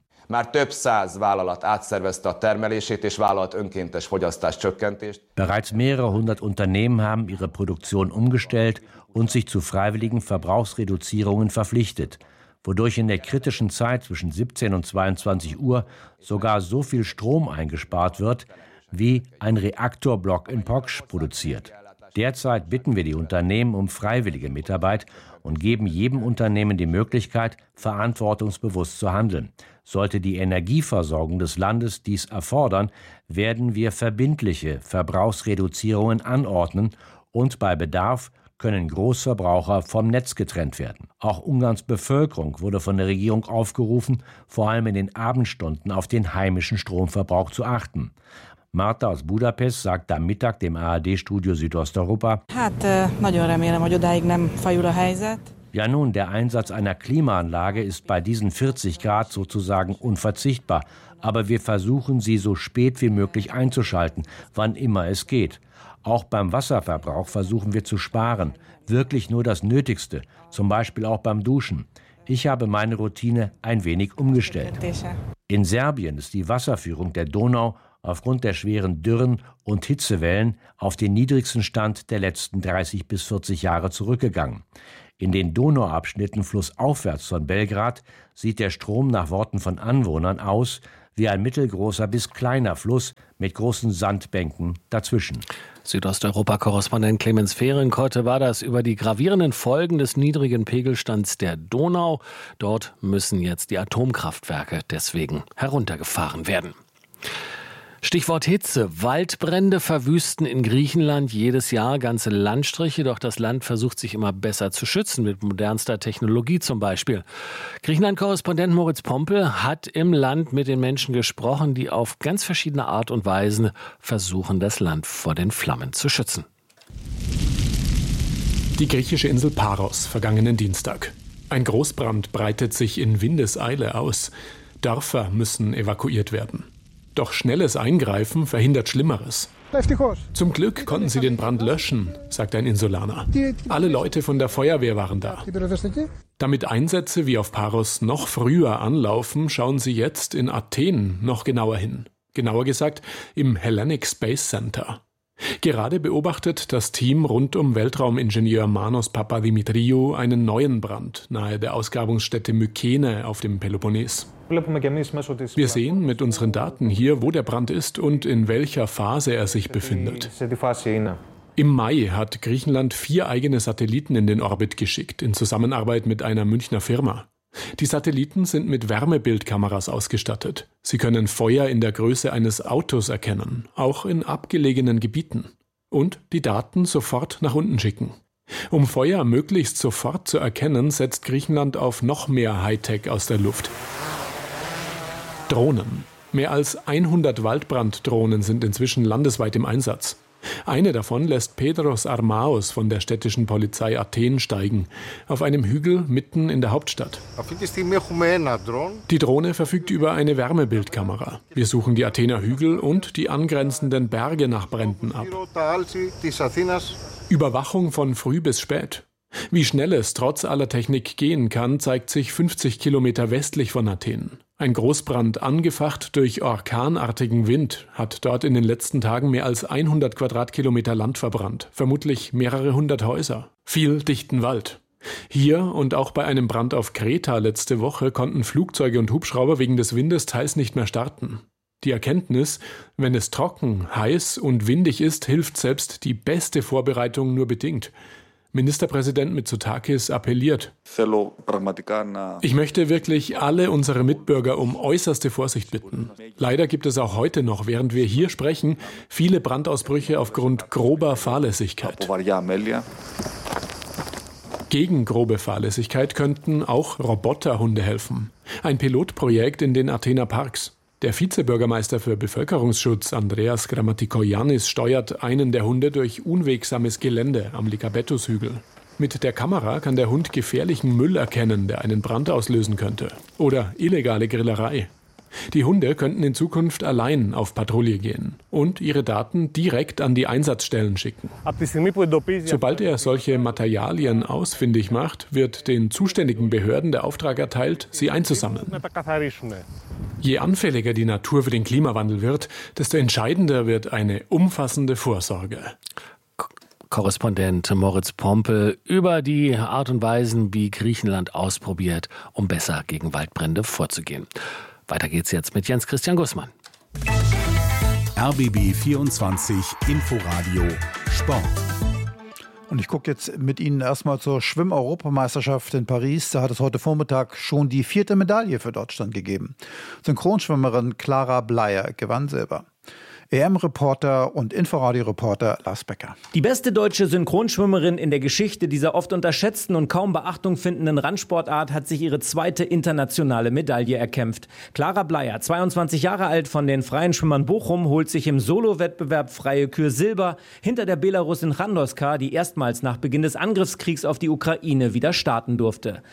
Bereits mehrere hundert Unternehmen haben ihre Produktion umgestellt und sich zu freiwilligen Verbrauchsreduzierungen verpflichtet, wodurch in der kritischen Zeit zwischen 17 und 22 Uhr sogar so viel Strom eingespart wird, wie ein Reaktorblock in Poksch produziert. Derzeit bitten wir die Unternehmen um freiwillige Mitarbeit und geben jedem Unternehmen die Möglichkeit, verantwortungsbewusst zu handeln. Sollte die Energieversorgung des Landes dies erfordern, werden wir verbindliche Verbrauchsreduzierungen anordnen und bei Bedarf können Großverbraucher vom Netz getrennt werden. Auch Ungarns Bevölkerung wurde von der Regierung aufgerufen, vor allem in den Abendstunden auf den heimischen Stromverbrauch zu achten. Marta aus Budapest sagt am Mittag dem ARD-Studio Südosteuropa: Ja nun, der Einsatz einer Klimaanlage ist bei diesen 40 Grad sozusagen unverzichtbar. Aber wir versuchen, sie so spät wie möglich einzuschalten, wann immer es geht. Auch beim Wasserverbrauch versuchen wir zu sparen. Wirklich nur das Nötigste, zum Beispiel auch beim Duschen. Ich habe meine Routine ein wenig umgestellt. In Serbien ist die Wasserführung der Donau aufgrund der schweren Dürren und Hitzewellen auf den niedrigsten Stand der letzten 30 bis 40 Jahre zurückgegangen. In den Donauabschnitten flussaufwärts von Belgrad sieht der Strom nach Worten von Anwohnern aus wie ein mittelgroßer bis kleiner Fluss mit großen Sandbänken dazwischen. Südosteuropa-Korrespondent Clemens Fehrenkotte war das über die gravierenden Folgen des niedrigen Pegelstands der Donau. Dort müssen jetzt die Atomkraftwerke deswegen heruntergefahren werden. Stichwort Hitze. Waldbrände verwüsten in Griechenland jedes Jahr ganze Landstriche, doch das Land versucht sich immer besser zu schützen, mit modernster Technologie zum Beispiel. Griechenland-Korrespondent Moritz Pompel hat im Land mit den Menschen gesprochen, die auf ganz verschiedene Art und Weise versuchen, das Land vor den Flammen zu schützen. Die griechische Insel Paros, vergangenen Dienstag. Ein Großbrand breitet sich in Windeseile aus. Dörfer müssen evakuiert werden. Doch schnelles Eingreifen verhindert Schlimmeres. Zum Glück konnten sie den Brand löschen, sagt ein Insulaner. Alle Leute von der Feuerwehr waren da. Damit Einsätze wie auf Paros noch früher anlaufen, schauen sie jetzt in Athen noch genauer hin. Genauer gesagt im Hellenic Space Center. Gerade beobachtet das Team rund um Weltraumingenieur Manos Papadimitriou einen neuen Brand nahe der Ausgrabungsstätte Mykene auf dem Peloponnes. Wir sehen mit unseren Daten hier, wo der Brand ist und in welcher Phase er sich befindet. Im Mai hat Griechenland 4 eigene Satelliten in den Orbit geschickt, in Zusammenarbeit mit einer Münchner Firma. Die Satelliten sind mit Wärmebildkameras ausgestattet. Sie können Feuer in der Größe eines Autos erkennen, auch in abgelegenen Gebieten. Und die Daten sofort nach unten schicken. Um Feuer möglichst sofort zu erkennen, setzt Griechenland auf noch mehr Hightech aus der Luft. Drohnen. Mehr als 100 Waldbranddrohnen sind inzwischen landesweit im Einsatz. Eine davon lässt Pedros Armaos von der städtischen Polizei Athen steigen, auf einem Hügel mitten in der Hauptstadt. Die Drohne verfügt über eine Wärmebildkamera. Wir suchen die Athener Hügel und die angrenzenden Berge nach Bränden ab. Überwachung von früh bis spät. Wie schnell es trotz aller Technik gehen kann, zeigt sich 50 Kilometer westlich von Athen. Ein Großbrand, angefacht durch orkanartigen Wind, hat dort in den letzten Tagen mehr als 100 Quadratkilometer Land verbrannt, vermutlich mehrere hundert Häuser, viel dichten Wald. Hier und auch bei einem Brand auf Kreta letzte Woche konnten Flugzeuge und Hubschrauber wegen des Windes teils nicht mehr starten. Die Erkenntnis, wenn es trocken, heiß und windig ist, hilft selbst die beste Vorbereitung nur bedingt. Ministerpräsident Mitsotakis appelliert: Ich möchte wirklich alle unsere Mitbürger um äußerste Vorsicht bitten. Leider gibt es auch heute noch, während wir hier sprechen, viele Brandausbrüche aufgrund grober Fahrlässigkeit. Gegen grobe Fahrlässigkeit könnten auch Roboterhunde helfen. Ein Pilotprojekt in den Athener Parks. Der Vizebürgermeister für Bevölkerungsschutz, Andreas Grammatikoyannis, steuert einen der Hunde durch unwegsames Gelände am Likabetus-Hügel. Mit der Kamera kann der Hund gefährlichen Müll erkennen, der einen Brand auslösen könnte. Oder illegale Grillerei. Die Hunde könnten in Zukunft allein auf Patrouille gehen und ihre Daten direkt an die Einsatzstellen schicken. Sobald er solche Materialien ausfindig macht, wird den zuständigen Behörden der Auftrag erteilt, sie einzusammeln. Je anfälliger die Natur für den Klimawandel wird, desto entscheidender wird eine umfassende Vorsorge. Korrespondent Moritz Pompel über die Art und Weisen, wie Griechenland ausprobiert, um besser gegen Waldbrände vorzugehen. Weiter geht's jetzt mit Jens Christian Gussmann. RBB 24 Inforadio Sport. Und ich gucke jetzt mit Ihnen erstmal zur Schwimm-Europameisterschaft in Paris. Da hat es heute Vormittag schon die 4. Medaille für Deutschland gegeben. Synchronschwimmerin Clara Bleier gewann Silber. EM-Reporter und Inforadio-Reporter Lars Becker. Die beste deutsche Synchronschwimmerin in der Geschichte dieser oft unterschätzten und kaum Beachtung findenden Randsportart hat sich ihre 2. internationale Medaille erkämpft. Clara Bleier, 22 Jahre alt, von den Freien Schwimmern Bochum, holt sich im Solo-Wettbewerb Freie Kür Silber hinter der Belarusin Randoska, die erstmals nach Beginn des Angriffskriegs auf die Ukraine wieder starten durfte.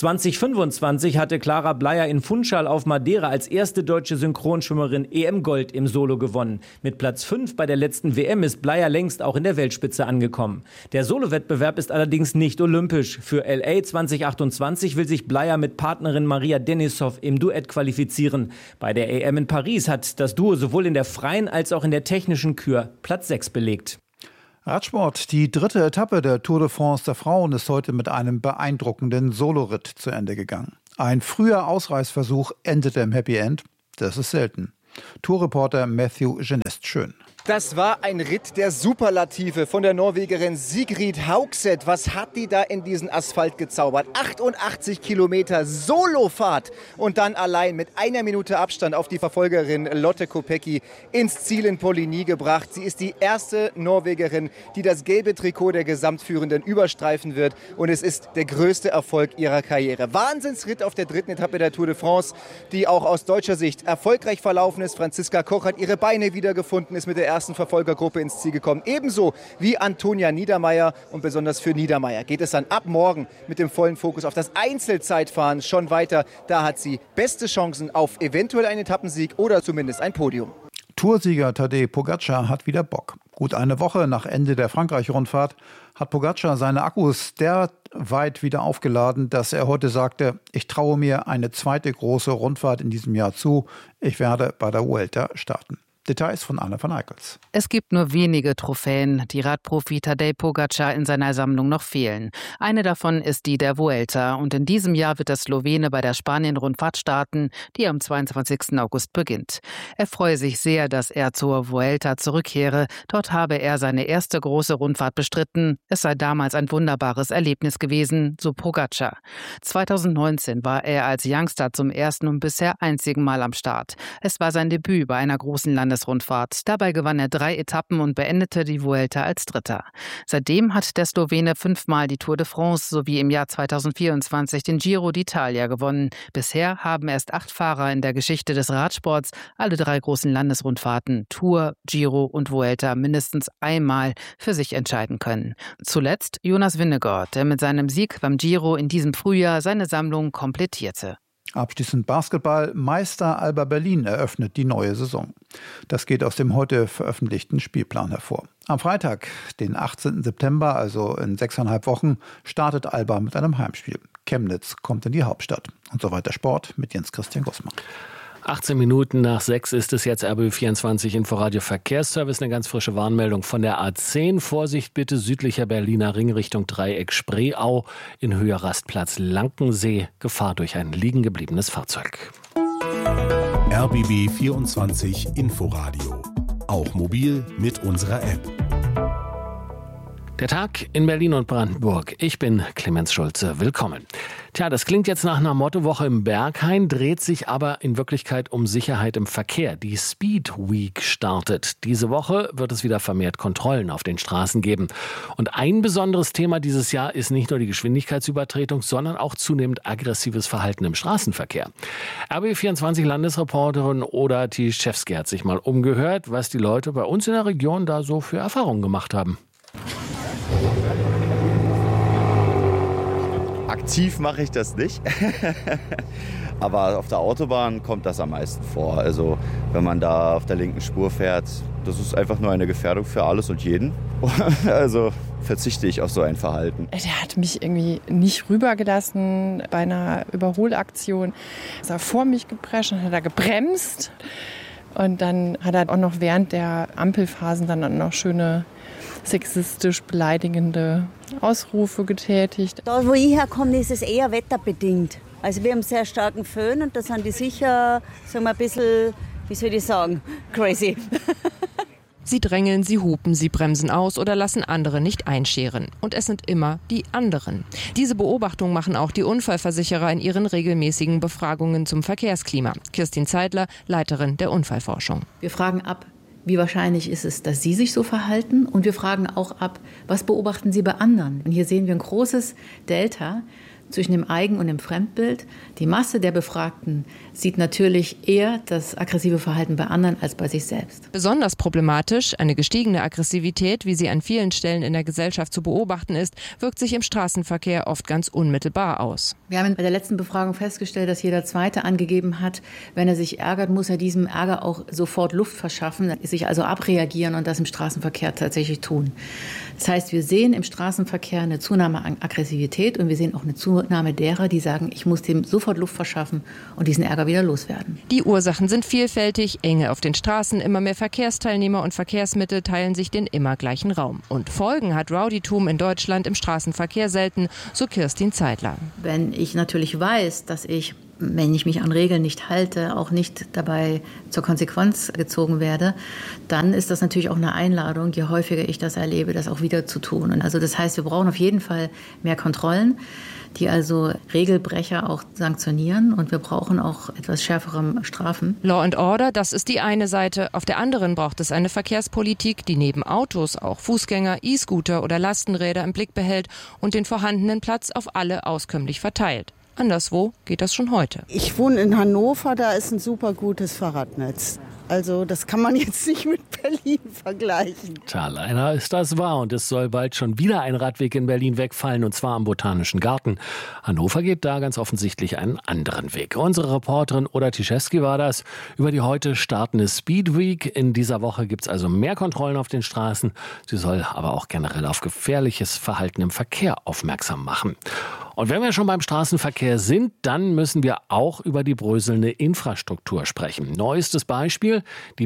2025 hatte Clara Bleier in Funchal auf Madeira als erste deutsche Synchronschwimmerin EM-Gold im Solo gewonnen. Mit Platz 5 bei der letzten WM ist Bleier längst auch in der Weltspitze angekommen. Der Solo-Wettbewerb ist allerdings nicht olympisch. Für LA 2028 will sich Bleier mit Partnerin Maria Denisov im Duett qualifizieren. Bei der EM in Paris hat das Duo sowohl in der freien als auch in der technischen Kür Platz 6 belegt. Radsport. Die 3. Etappe der Tour de France der Frauen ist heute mit einem beeindruckenden Soloritt zu Ende gegangen. Ein früher Ausreißversuch endete im Happy End. Das ist selten. Tourreporter Matthew Genest-Schön. Das war ein Ritt der Superlative von der Norwegerin Sigrid Haugseth. Was hat die da in diesen Asphalt gezaubert? 88 Kilometer Solofahrt und dann allein mit 1 Minute Abstand auf die Verfolgerin Lotte Kopecky ins Ziel in Poligny gebracht. Sie ist die erste Norwegerin, die das gelbe Trikot der Gesamtführenden überstreifen wird und es ist der größte Erfolg ihrer Karriere. Wahnsinnsritt auf der 3. Etappe der Tour de France, die auch aus deutscher Sicht erfolgreich verlaufen ist. Franziska Koch hat ihre Beine wiedergefunden, ist mit der ersten Verfolgergruppe ins Ziel gekommen. Ebenso wie Antonia Niedermeier. Und besonders für Niedermeier geht es dann ab morgen mit dem vollen Fokus auf das Einzelzeitfahren schon weiter. Da hat sie beste Chancen auf eventuell einen Etappensieg oder zumindest ein Podium. Toursieger Tadej Pogačar hat wieder Bock. Gut eine Woche nach Ende der Frankreich-Rundfahrt hat Pogačar seine Akkus derweit wieder aufgeladen, dass er heute sagte, ich traue mir eine zweite große Rundfahrt in diesem Jahr zu. Ich werde bei der Vuelta starten. Details von Anne van Eickels. Es gibt nur wenige Trophäen, die Radprofi Tadej Pogačar in seiner Sammlung noch fehlen. Eine davon ist die der Vuelta und in diesem Jahr wird der Slowene bei der Spanien-Rundfahrt starten, die am 22. August beginnt. Er freue sich sehr, dass er zur Vuelta zurückkehre. Dort habe er seine erste große Rundfahrt bestritten. Es sei damals ein wunderbares Erlebnis gewesen, so Pogačar. 2019 war er als Youngster zum ersten und bisher einzigen Mal am Start. Es war sein Debüt bei einer großen Landesrundfahrt. Dabei gewann er 3 Etappen und beendete die Vuelta als Dritter. Seitdem hat der Slowene 5-mal die Tour de France sowie im Jahr 2024 den Giro d'Italia gewonnen. Bisher haben erst 8 Fahrer in der Geschichte des Radsports alle 3 großen Landesrundfahrten, Tour, Giro und Vuelta, mindestens einmal für sich entscheiden können. Zuletzt Jonas Vingegaard, der mit seinem Sieg beim Giro in diesem Frühjahr seine Sammlung komplettierte. Abschließend Basketball. Meister Alba Berlin eröffnet die neue Saison. Das geht aus dem heute veröffentlichten Spielplan hervor. Am Freitag, den 18. September, also in 6,5 Wochen, startet Alba mit einem Heimspiel. Chemnitz kommt in die Hauptstadt. Und so weiter Sport mit Jens-Christian Gussmann. 18 Minuten nach 6 ist es jetzt RBB24 Inforadio Verkehrsservice. Eine ganz frische Warnmeldung von der A10. Vorsicht bitte, südlicher Berliner Ring Richtung Dreieck Spreeau in Höhe Rastplatz Lankensee. Gefahr durch ein liegen gebliebenes Fahrzeug. RBB24 Inforadio. Auch mobil mit unserer App. Der Tag in Berlin und Brandenburg. Ich bin Clemens Schulze. Willkommen. Tja, das klingt jetzt nach einer Mottowoche im Berghain, dreht sich aber in Wirklichkeit um Sicherheit im Verkehr. Die Speed Week startet. Diese Woche wird es wieder vermehrt Kontrollen auf den Straßen geben. Und ein besonderes Thema dieses Jahr ist nicht nur die Geschwindigkeitsübertretung, sondern auch zunehmend aggressives Verhalten im Straßenverkehr. RBB24 Landesreporterin Oda Tiszewski hat sich mal umgehört, was die Leute bei uns in der Region da so für Erfahrungen gemacht haben. Aktiv mache ich das nicht, aber auf der Autobahn kommt das am meisten vor. Also wenn man da auf der linken Spur fährt, das ist einfach nur eine Gefährdung für alles und jeden. Also verzichte ich auf so ein Verhalten. Der hat mich irgendwie nicht rübergelassen bei einer Überholaktion. Ist er vor mich geprescht und hat er gebremst. Und dann hat er auch noch während der Ampelphasen dann auch noch schöne sexistisch beleidigende Ausrufe getätigt. Da, wo ich herkomme, ist es eher wetterbedingt. Also wir haben einen sehr starken Föhn und da sind die sicher, sagen wir, ein bisschen, wie soll ich sagen, crazy. Sie drängeln, sie hupen, sie bremsen aus oder lassen andere nicht einscheren. Und es sind immer die anderen. Diese Beobachtung machen auch die Unfallversicherer in ihren regelmäßigen Befragungen zum Verkehrsklima. Kirstin Zeidler, Leiterin der Unfallforschung. Wir fragen ab, wie wahrscheinlich ist es, dass Sie sich so verhalten? Und wir fragen auch ab, was beobachten Sie bei anderen? Und hier sehen wir ein großes Delta zwischen dem Eigen- und dem Fremdbild. Die Masse der Befragten sieht natürlich eher das aggressive Verhalten bei anderen als bei sich selbst. Besonders problematisch, eine gestiegene Aggressivität, wie sie an vielen Stellen in der Gesellschaft zu beobachten ist, wirkt sich im Straßenverkehr oft ganz unmittelbar aus. Wir haben bei der letzten Befragung festgestellt, dass jeder Zweite angegeben hat, wenn er sich ärgert, muss er diesem Ärger auch sofort Luft verschaffen, sich also abreagieren und das im Straßenverkehr tatsächlich tun. Das heißt, wir sehen im Straßenverkehr eine Zunahme an Aggressivität und wir sehen auch eine Zunahme derer, die sagen, ich muss dem sofort Luft verschaffen und diesen Ärger wieder loswerden. Die Ursachen sind vielfältig, Enge auf den Straßen, immer mehr Verkehrsteilnehmer und Verkehrsmittel teilen sich den immer gleichen Raum. Und Folgen hat Rowdytum in Deutschland im Straßenverkehr selten, so Kirstin Zeidler. Wenn ich natürlich weiß, dass ich, wenn ich mich an Regeln nicht halte, auch nicht dabei zur Konsequenz gezogen werde, dann ist das natürlich auch eine Einladung, je häufiger ich das erlebe, das auch wieder zu tun. Und also das heißt, wir brauchen auf jeden Fall mehr Kontrollen, die also Regelbrecher auch sanktionieren und wir brauchen auch etwas schärfere Strafen. Law and Order, das ist die eine Seite. Auf der anderen braucht es eine Verkehrspolitik, die neben Autos auch Fußgänger, E-Scooter oder Lastenräder im Blick behält und den vorhandenen Platz auf alle auskömmlich verteilt. Anderswo geht das schon heute. Ich wohne in Hannover, da ist ein super gutes Fahrradnetz. Also das kann man jetzt nicht mit Berlin vergleichen. Tja, leider ist das wahr und es soll bald schon wieder ein Radweg in Berlin wegfallen und zwar am Botanischen Garten. Hannover geht da ganz offensichtlich einen anderen Weg. Unsere Reporterin Oda Tiszewski war das über die heute startende Speed Week. In dieser Woche gibt es also mehr Kontrollen auf den Straßen. Sie soll aber auch generell auf gefährliches Verhalten im Verkehr aufmerksam machen. Und wenn wir schon beim Straßenverkehr sind, dann müssen wir auch über die bröselnde Infrastruktur sprechen. Neuestes Beispiel, die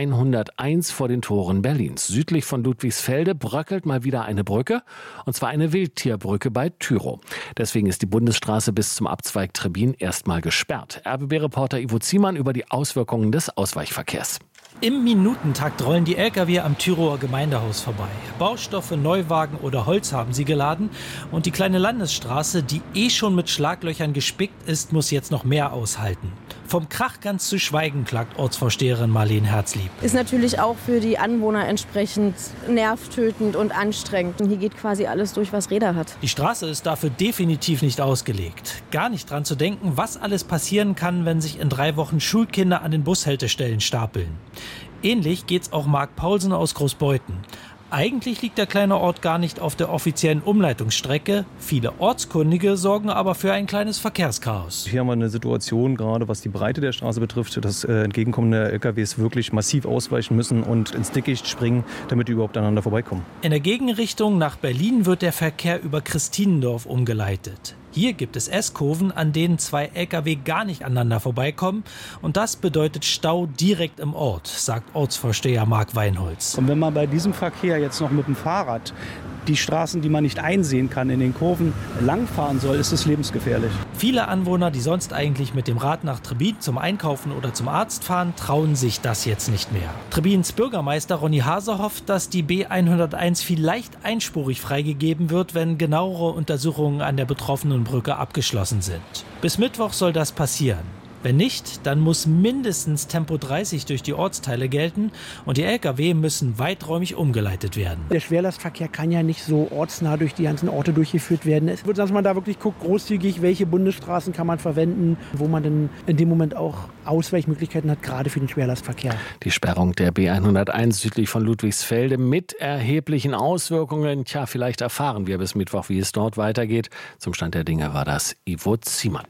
B101 vor den Toren Berlins. Südlich von Ludwigsfelde bröckelt mal wieder eine Brücke, und zwar eine Wildtierbrücke bei Tyrow. Deswegen ist die Bundesstraße bis zum Abzweig Trebin erstmal gesperrt. RBB-Reporter Ivo Ziemann über die Auswirkungen des Ausweichverkehrs. Im Minutentakt rollen die Lkw am Tyrower Gemeindehaus vorbei. Baustoffe, Neuwagen oder Holz haben sie geladen. Und die kleine Landesstraße, die schon mit Schlaglöchern gespickt ist, muss jetzt noch mehr aushalten. Vom Krach ganz zu schweigen, klagt Ortsvorsteherin Marlene Herzlieb. Ist natürlich auch für die Anwohner entsprechend nervtötend und anstrengend. Und hier geht quasi alles durch, was Räder hat. Die Straße ist dafür definitiv nicht ausgelegt. Gar nicht dran zu denken, was alles passieren kann, wenn sich in 3 Wochen Schulkinder an den Bushaltestellen stapeln. Ähnlich geht's auch Marc Paulsen aus Großbeuthen. Eigentlich liegt der kleine Ort gar nicht auf der offiziellen Umleitungsstrecke. Viele Ortskundige sorgen aber für ein kleines Verkehrschaos. Hier haben wir eine Situation, gerade was die Breite der Straße betrifft, dass entgegenkommende LKWs wirklich massiv ausweichen müssen und ins Dickicht springen, damit die überhaupt aneinander vorbeikommen. In der Gegenrichtung nach Berlin wird der Verkehr über Christinendorf umgeleitet. Hier gibt es S-Kurven, an denen 2 Lkw gar nicht aneinander vorbeikommen. Und das bedeutet Stau direkt im Ort, sagt Ortsvorsteher Marc Weinholz. Und wenn man bei diesem Verkehr jetzt noch mit dem Fahrrad die Straßen, die man nicht einsehen kann, in den Kurven langfahren soll, ist es lebensgefährlich. Viele Anwohner, die sonst eigentlich mit dem Rad nach Trebin zum Einkaufen oder zum Arzt fahren, trauen sich das jetzt nicht mehr. Trebins Bürgermeister Ronny Hase hofft, dass die B101 vielleicht einspurig freigegeben wird, wenn genauere Untersuchungen an der betroffenen Brücke abgeschlossen sind. Bis Mittwoch soll das passieren. Wenn nicht, dann muss mindestens Tempo 30 durch die Ortsteile gelten und die Lkw müssen weiträumig umgeleitet werden. Der Schwerlastverkehr kann ja nicht so ortsnah durch die ganzen Orte durchgeführt werden. Es wird, dass man da wirklich guckt, großzügig, welche Bundesstraßen kann man verwenden, wo man dann in dem Moment auch Ausweichmöglichkeiten hat, gerade für den Schwerlastverkehr. Die Sperrung der B101 südlich von Ludwigsfelde mit erheblichen Auswirkungen. Tja, vielleicht erfahren wir bis Mittwoch, wie es dort weitergeht. Zum Stand der Dinge war das Ivo Ziemann.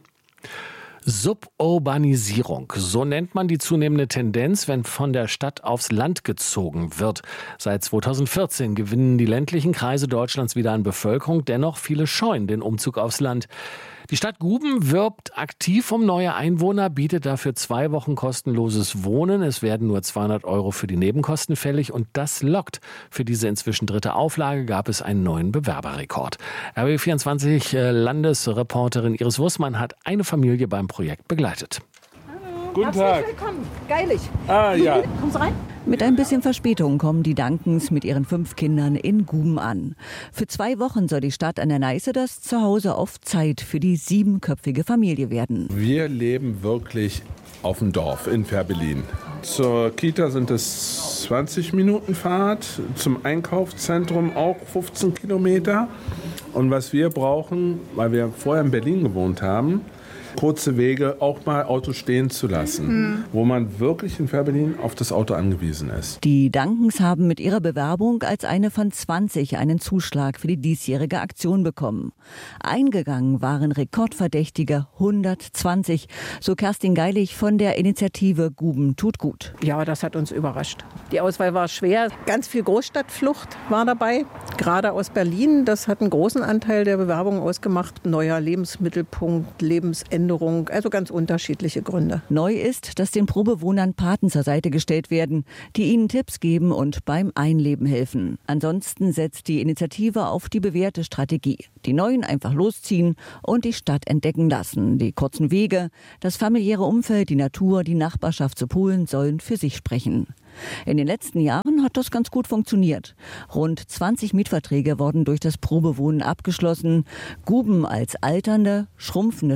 Suburbanisierung, so nennt man die zunehmende Tendenz, wenn von der Stadt aufs Land gezogen wird. Seit 2014 gewinnen die ländlichen Kreise Deutschlands wieder an Bevölkerung, dennoch viele scheuen den Umzug aufs Land. Die Stadt Guben wirbt aktiv um neue Einwohner, bietet dafür 2 Wochen kostenloses Wohnen. Es werden nur 200 € für die Nebenkosten fällig und das lockt. Für diese inzwischen 3. Auflage gab es einen neuen Bewerberrekord. RBB24 Landesreporterin Iris Wussmann hat eine Familie beim Projekt begleitet. Guten Tag. Willkommen. Geilig. Ja. Kommst du rein? Mit ein bisschen Verspätung kommen die Dankens mit ihren 5 Kindern in Guben an. Für 2 Wochen soll die Stadt an der Neiße das Zuhause auf Zeit für die 7-köpfige Familie werden. Wir leben wirklich auf dem Dorf in Fehrbellin. Zur Kita sind es 20 Minuten Fahrt, zum Einkaufszentrum auch 15 Kilometer. Und was wir brauchen, weil wir vorher in Berlin gewohnt haben, kurze Wege auch mal Auto stehen zu lassen, wo man wirklich in Fehrbellin auf das Auto angewiesen ist. Die Dankens haben mit ihrer Bewerbung als eine von 20 einen Zuschlag für die diesjährige Aktion bekommen. Eingegangen waren rekordverdächtige 120, so Kerstin Geilig von der Initiative Guben tut gut. Ja, das hat uns überrascht. Die Auswahl war schwer. Ganz viel Großstadtflucht war dabei, gerade aus Berlin. Das hat einen großen Anteil der Bewerbungen ausgemacht. Neuer Lebensmittelpunkt, Lebensänderung, also ganz unterschiedliche Gründe. Neu ist, dass den Probewohnern Paten zur Seite gestellt werden, die ihnen Tipps geben und beim Einleben helfen. Ansonsten setzt die Initiative auf die bewährte Strategie. Die Neuen einfach losziehen und die Stadt entdecken lassen. Die kurzen Wege, das familiäre Umfeld, die Natur, die Nachbarschaft zu Polen sollen für sich sprechen. In den letzten Jahren hat das ganz gut funktioniert. Rund 20 Mietverträge wurden durch das Probewohnen abgeschlossen. Guben als alternde, schrumpfende Stadt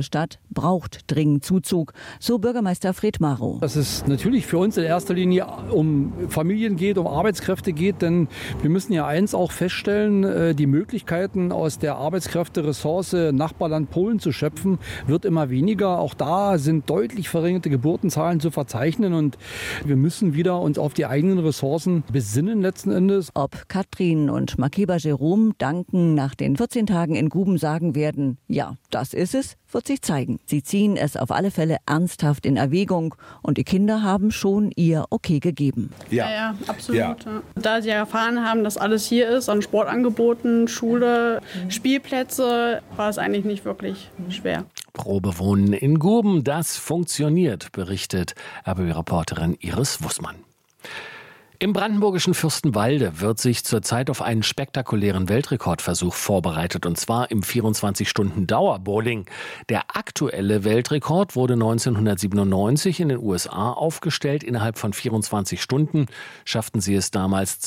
braucht dringend Zuzug, so Bürgermeister Fred Marow. Dass es natürlich für uns in erster Linie um Familien geht, um Arbeitskräfte geht, denn wir müssen ja eins auch feststellen, die Möglichkeiten aus der Arbeitskräfteressource Nachbarland Polen zu schöpfen, wird immer weniger. Auch da sind deutlich verringerte Geburtenzahlen zu verzeichnen und wir müssen wieder uns auf die eigenen Ressourcen besinnen letzten Endes. Ob Katrin und Makeba Jerome danken nach den 14 Tagen in Guben sagen werden, ja, das ist es, wird sich zeigen. Sie ziehen es auf alle Fälle ernsthaft in Erwägung und die Kinder haben schon ihr Okay gegeben. Ja, absolut. Ja. Da sie erfahren haben, dass alles hier ist, an Sportangeboten, Schule, Spielplätze, war es eigentlich nicht wirklich schwer. Probewohnen in Guben, das funktioniert, berichtet RBB-Reporterin Iris Wussmann. Im brandenburgischen Fürstenwalde wird sich zurzeit auf einen spektakulären Weltrekordversuch vorbereitet, und zwar im 24-Stunden-Dauerbowling. Der aktuelle Weltrekord wurde 1997 in den USA aufgestellt. Innerhalb von 24 Stunden schafften sie es damals,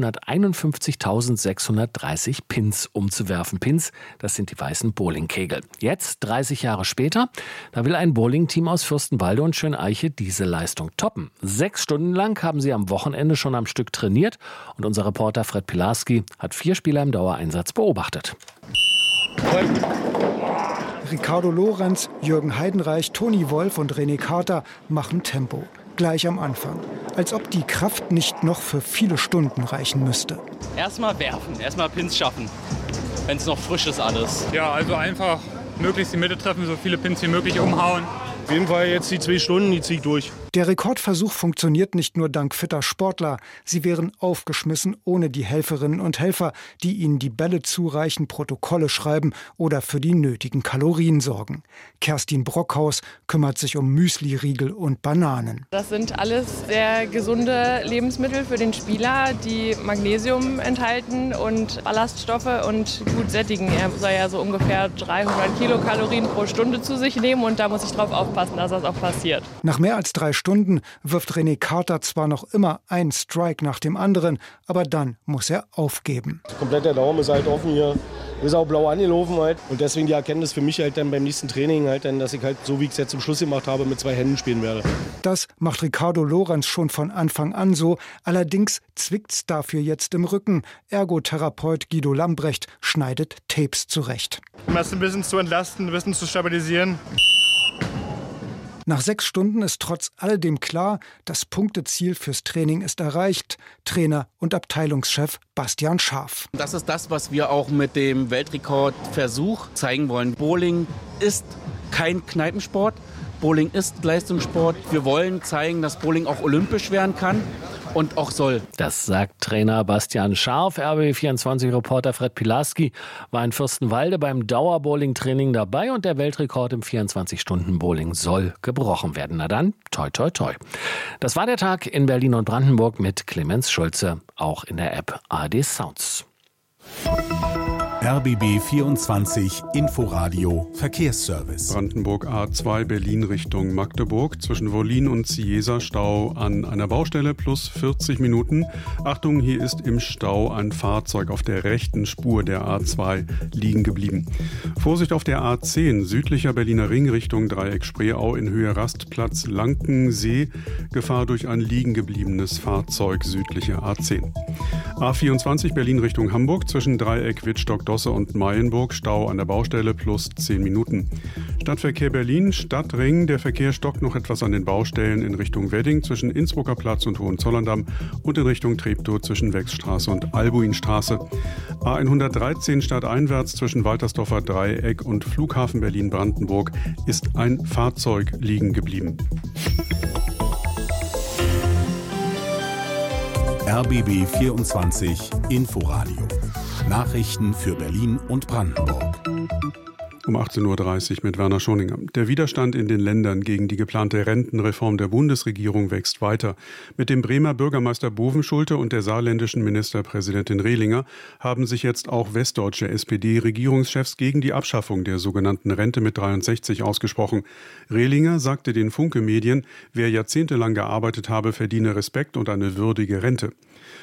251.630 Pins umzuwerfen. Pins, das sind die weißen Bowlingkegel. Jetzt, 30 Jahre später, da will ein Bowlingteam aus Fürstenwalde und Schöneiche diese Leistung toppen. 6 Stunden lang haben sie am Wochenende schon am Stück trainiert und unser Reporter Fred Pilarski hat 4 Spieler im Dauereinsatz beobachtet. Ricardo Lorenz, Jürgen Heidenreich, Toni Wolf und René Carter machen Tempo. Gleich am Anfang. Als ob die Kraft nicht noch für viele Stunden reichen müsste. Erstmal werfen, erstmal Pins schaffen, wenn es noch frisch ist alles. Ja, also einfach möglichst die Mitte treffen, so viele Pins wie möglich umhauen. Auf jeden Fall jetzt die 2 Stunden, die ziehe ich durch. Der Rekordversuch funktioniert nicht nur dank fitter Sportler. Sie wären aufgeschmissen ohne die Helferinnen und Helfer, die ihnen die Bälle zureichen, Protokolle schreiben oder für die nötigen Kalorien sorgen. Kerstin Brockhaus kümmert sich um Müsli-Riegel und Bananen. Das sind alles sehr gesunde Lebensmittel für den Spieler, die Magnesium enthalten und Ballaststoffe und gut sättigen. Er soll ja so ungefähr 300 Kilokalorien pro Stunde zu sich nehmen und da muss ich drauf aufpassen, dass das auch passiert. Nach mehr als 3 Stunden wirft René Carter zwar noch immer einen Strike nach dem anderen, aber dann muss er aufgeben. Komplett der Daumen ist halt offen hier, ist auch blau angelaufen halt. Und deswegen die Erkenntnis für mich halt dann beim nächsten Training halt dann, dass ich halt so wie ich es jetzt zum Schluss gemacht habe, mit 2 Händen spielen werde. Das macht Ricardo Lorenz schon von Anfang an so. Allerdings zwickt's dafür jetzt im Rücken. Ergotherapeut Guido Lambrecht schneidet Tapes zurecht. Um das ein bisschen zu entlasten, ein bisschen zu stabilisieren. Nach 6 Stunden ist trotz alledem klar, das Punkteziel fürs Training ist erreicht. Trainer und Abteilungschef Bastian Scharf. Das ist das, was wir auch mit dem Weltrekordversuch zeigen wollen. Bowling ist kein Kneipensport. Bowling ist Leistungssport. Wir wollen zeigen, dass Bowling auch olympisch werden kann und auch soll. Das sagt Trainer Bastian Scharf. RBB24-Reporter Fred Pilarski war in Fürstenwalde beim Dauerbowling-Training dabei und der Weltrekord im 24-Stunden-Bowling soll gebrochen werden. Na dann, toi, toi, toi. Das war der Tag in Berlin und Brandenburg mit Clemens Schulze, auch in der App ARD Sounds. RBB 24 Inforadio Verkehrsservice. Brandenburg A2 Berlin Richtung Magdeburg. Zwischen Wollin und Ciesa Stau an einer Baustelle plus 40 Minuten. Achtung, hier ist im Stau ein Fahrzeug auf der rechten Spur der A2 liegen geblieben. Vorsicht auf der A10 südlicher Berliner Ring Richtung Dreieck Spreeau in Höhe Rastplatz Lankensee. Gefahr durch ein liegen gebliebenes Fahrzeug südliche A10. A24 Berlin Richtung Hamburg zwischen Dreieck Wittstock-Dosse und Mayenburg Stau an der Baustelle plus 10 Minuten. Stadtverkehr Berlin, Stadtring. Der Verkehr stockt noch etwas an den Baustellen in Richtung Wedding zwischen Innsbrucker Platz und Hohenzollern-Damm und in Richtung Treptow zwischen Wechsstraße und Albuinstraße. A113 stadteinwärts zwischen Waltersdorfer Dreieck und Flughafen Berlin-Brandenburg ist ein Fahrzeug liegen geblieben. RBB 24 Inforadio. Nachrichten für Berlin und Brandenburg. Um 18.30 Uhr mit Werner Schoninger. Der Widerstand in den Ländern gegen die geplante Rentenreform der Bundesregierung wächst weiter. Mit dem Bremer Bürgermeister Bovenschulte und der saarländischen Ministerpräsidentin Rehlinger haben sich jetzt auch westdeutsche SPD-Regierungschefs gegen die Abschaffung der sogenannten Rente mit 63 ausgesprochen. Rehlinger sagte den Funke Medien, wer jahrzehntelang gearbeitet habe, verdiene Respekt und eine würdige Rente.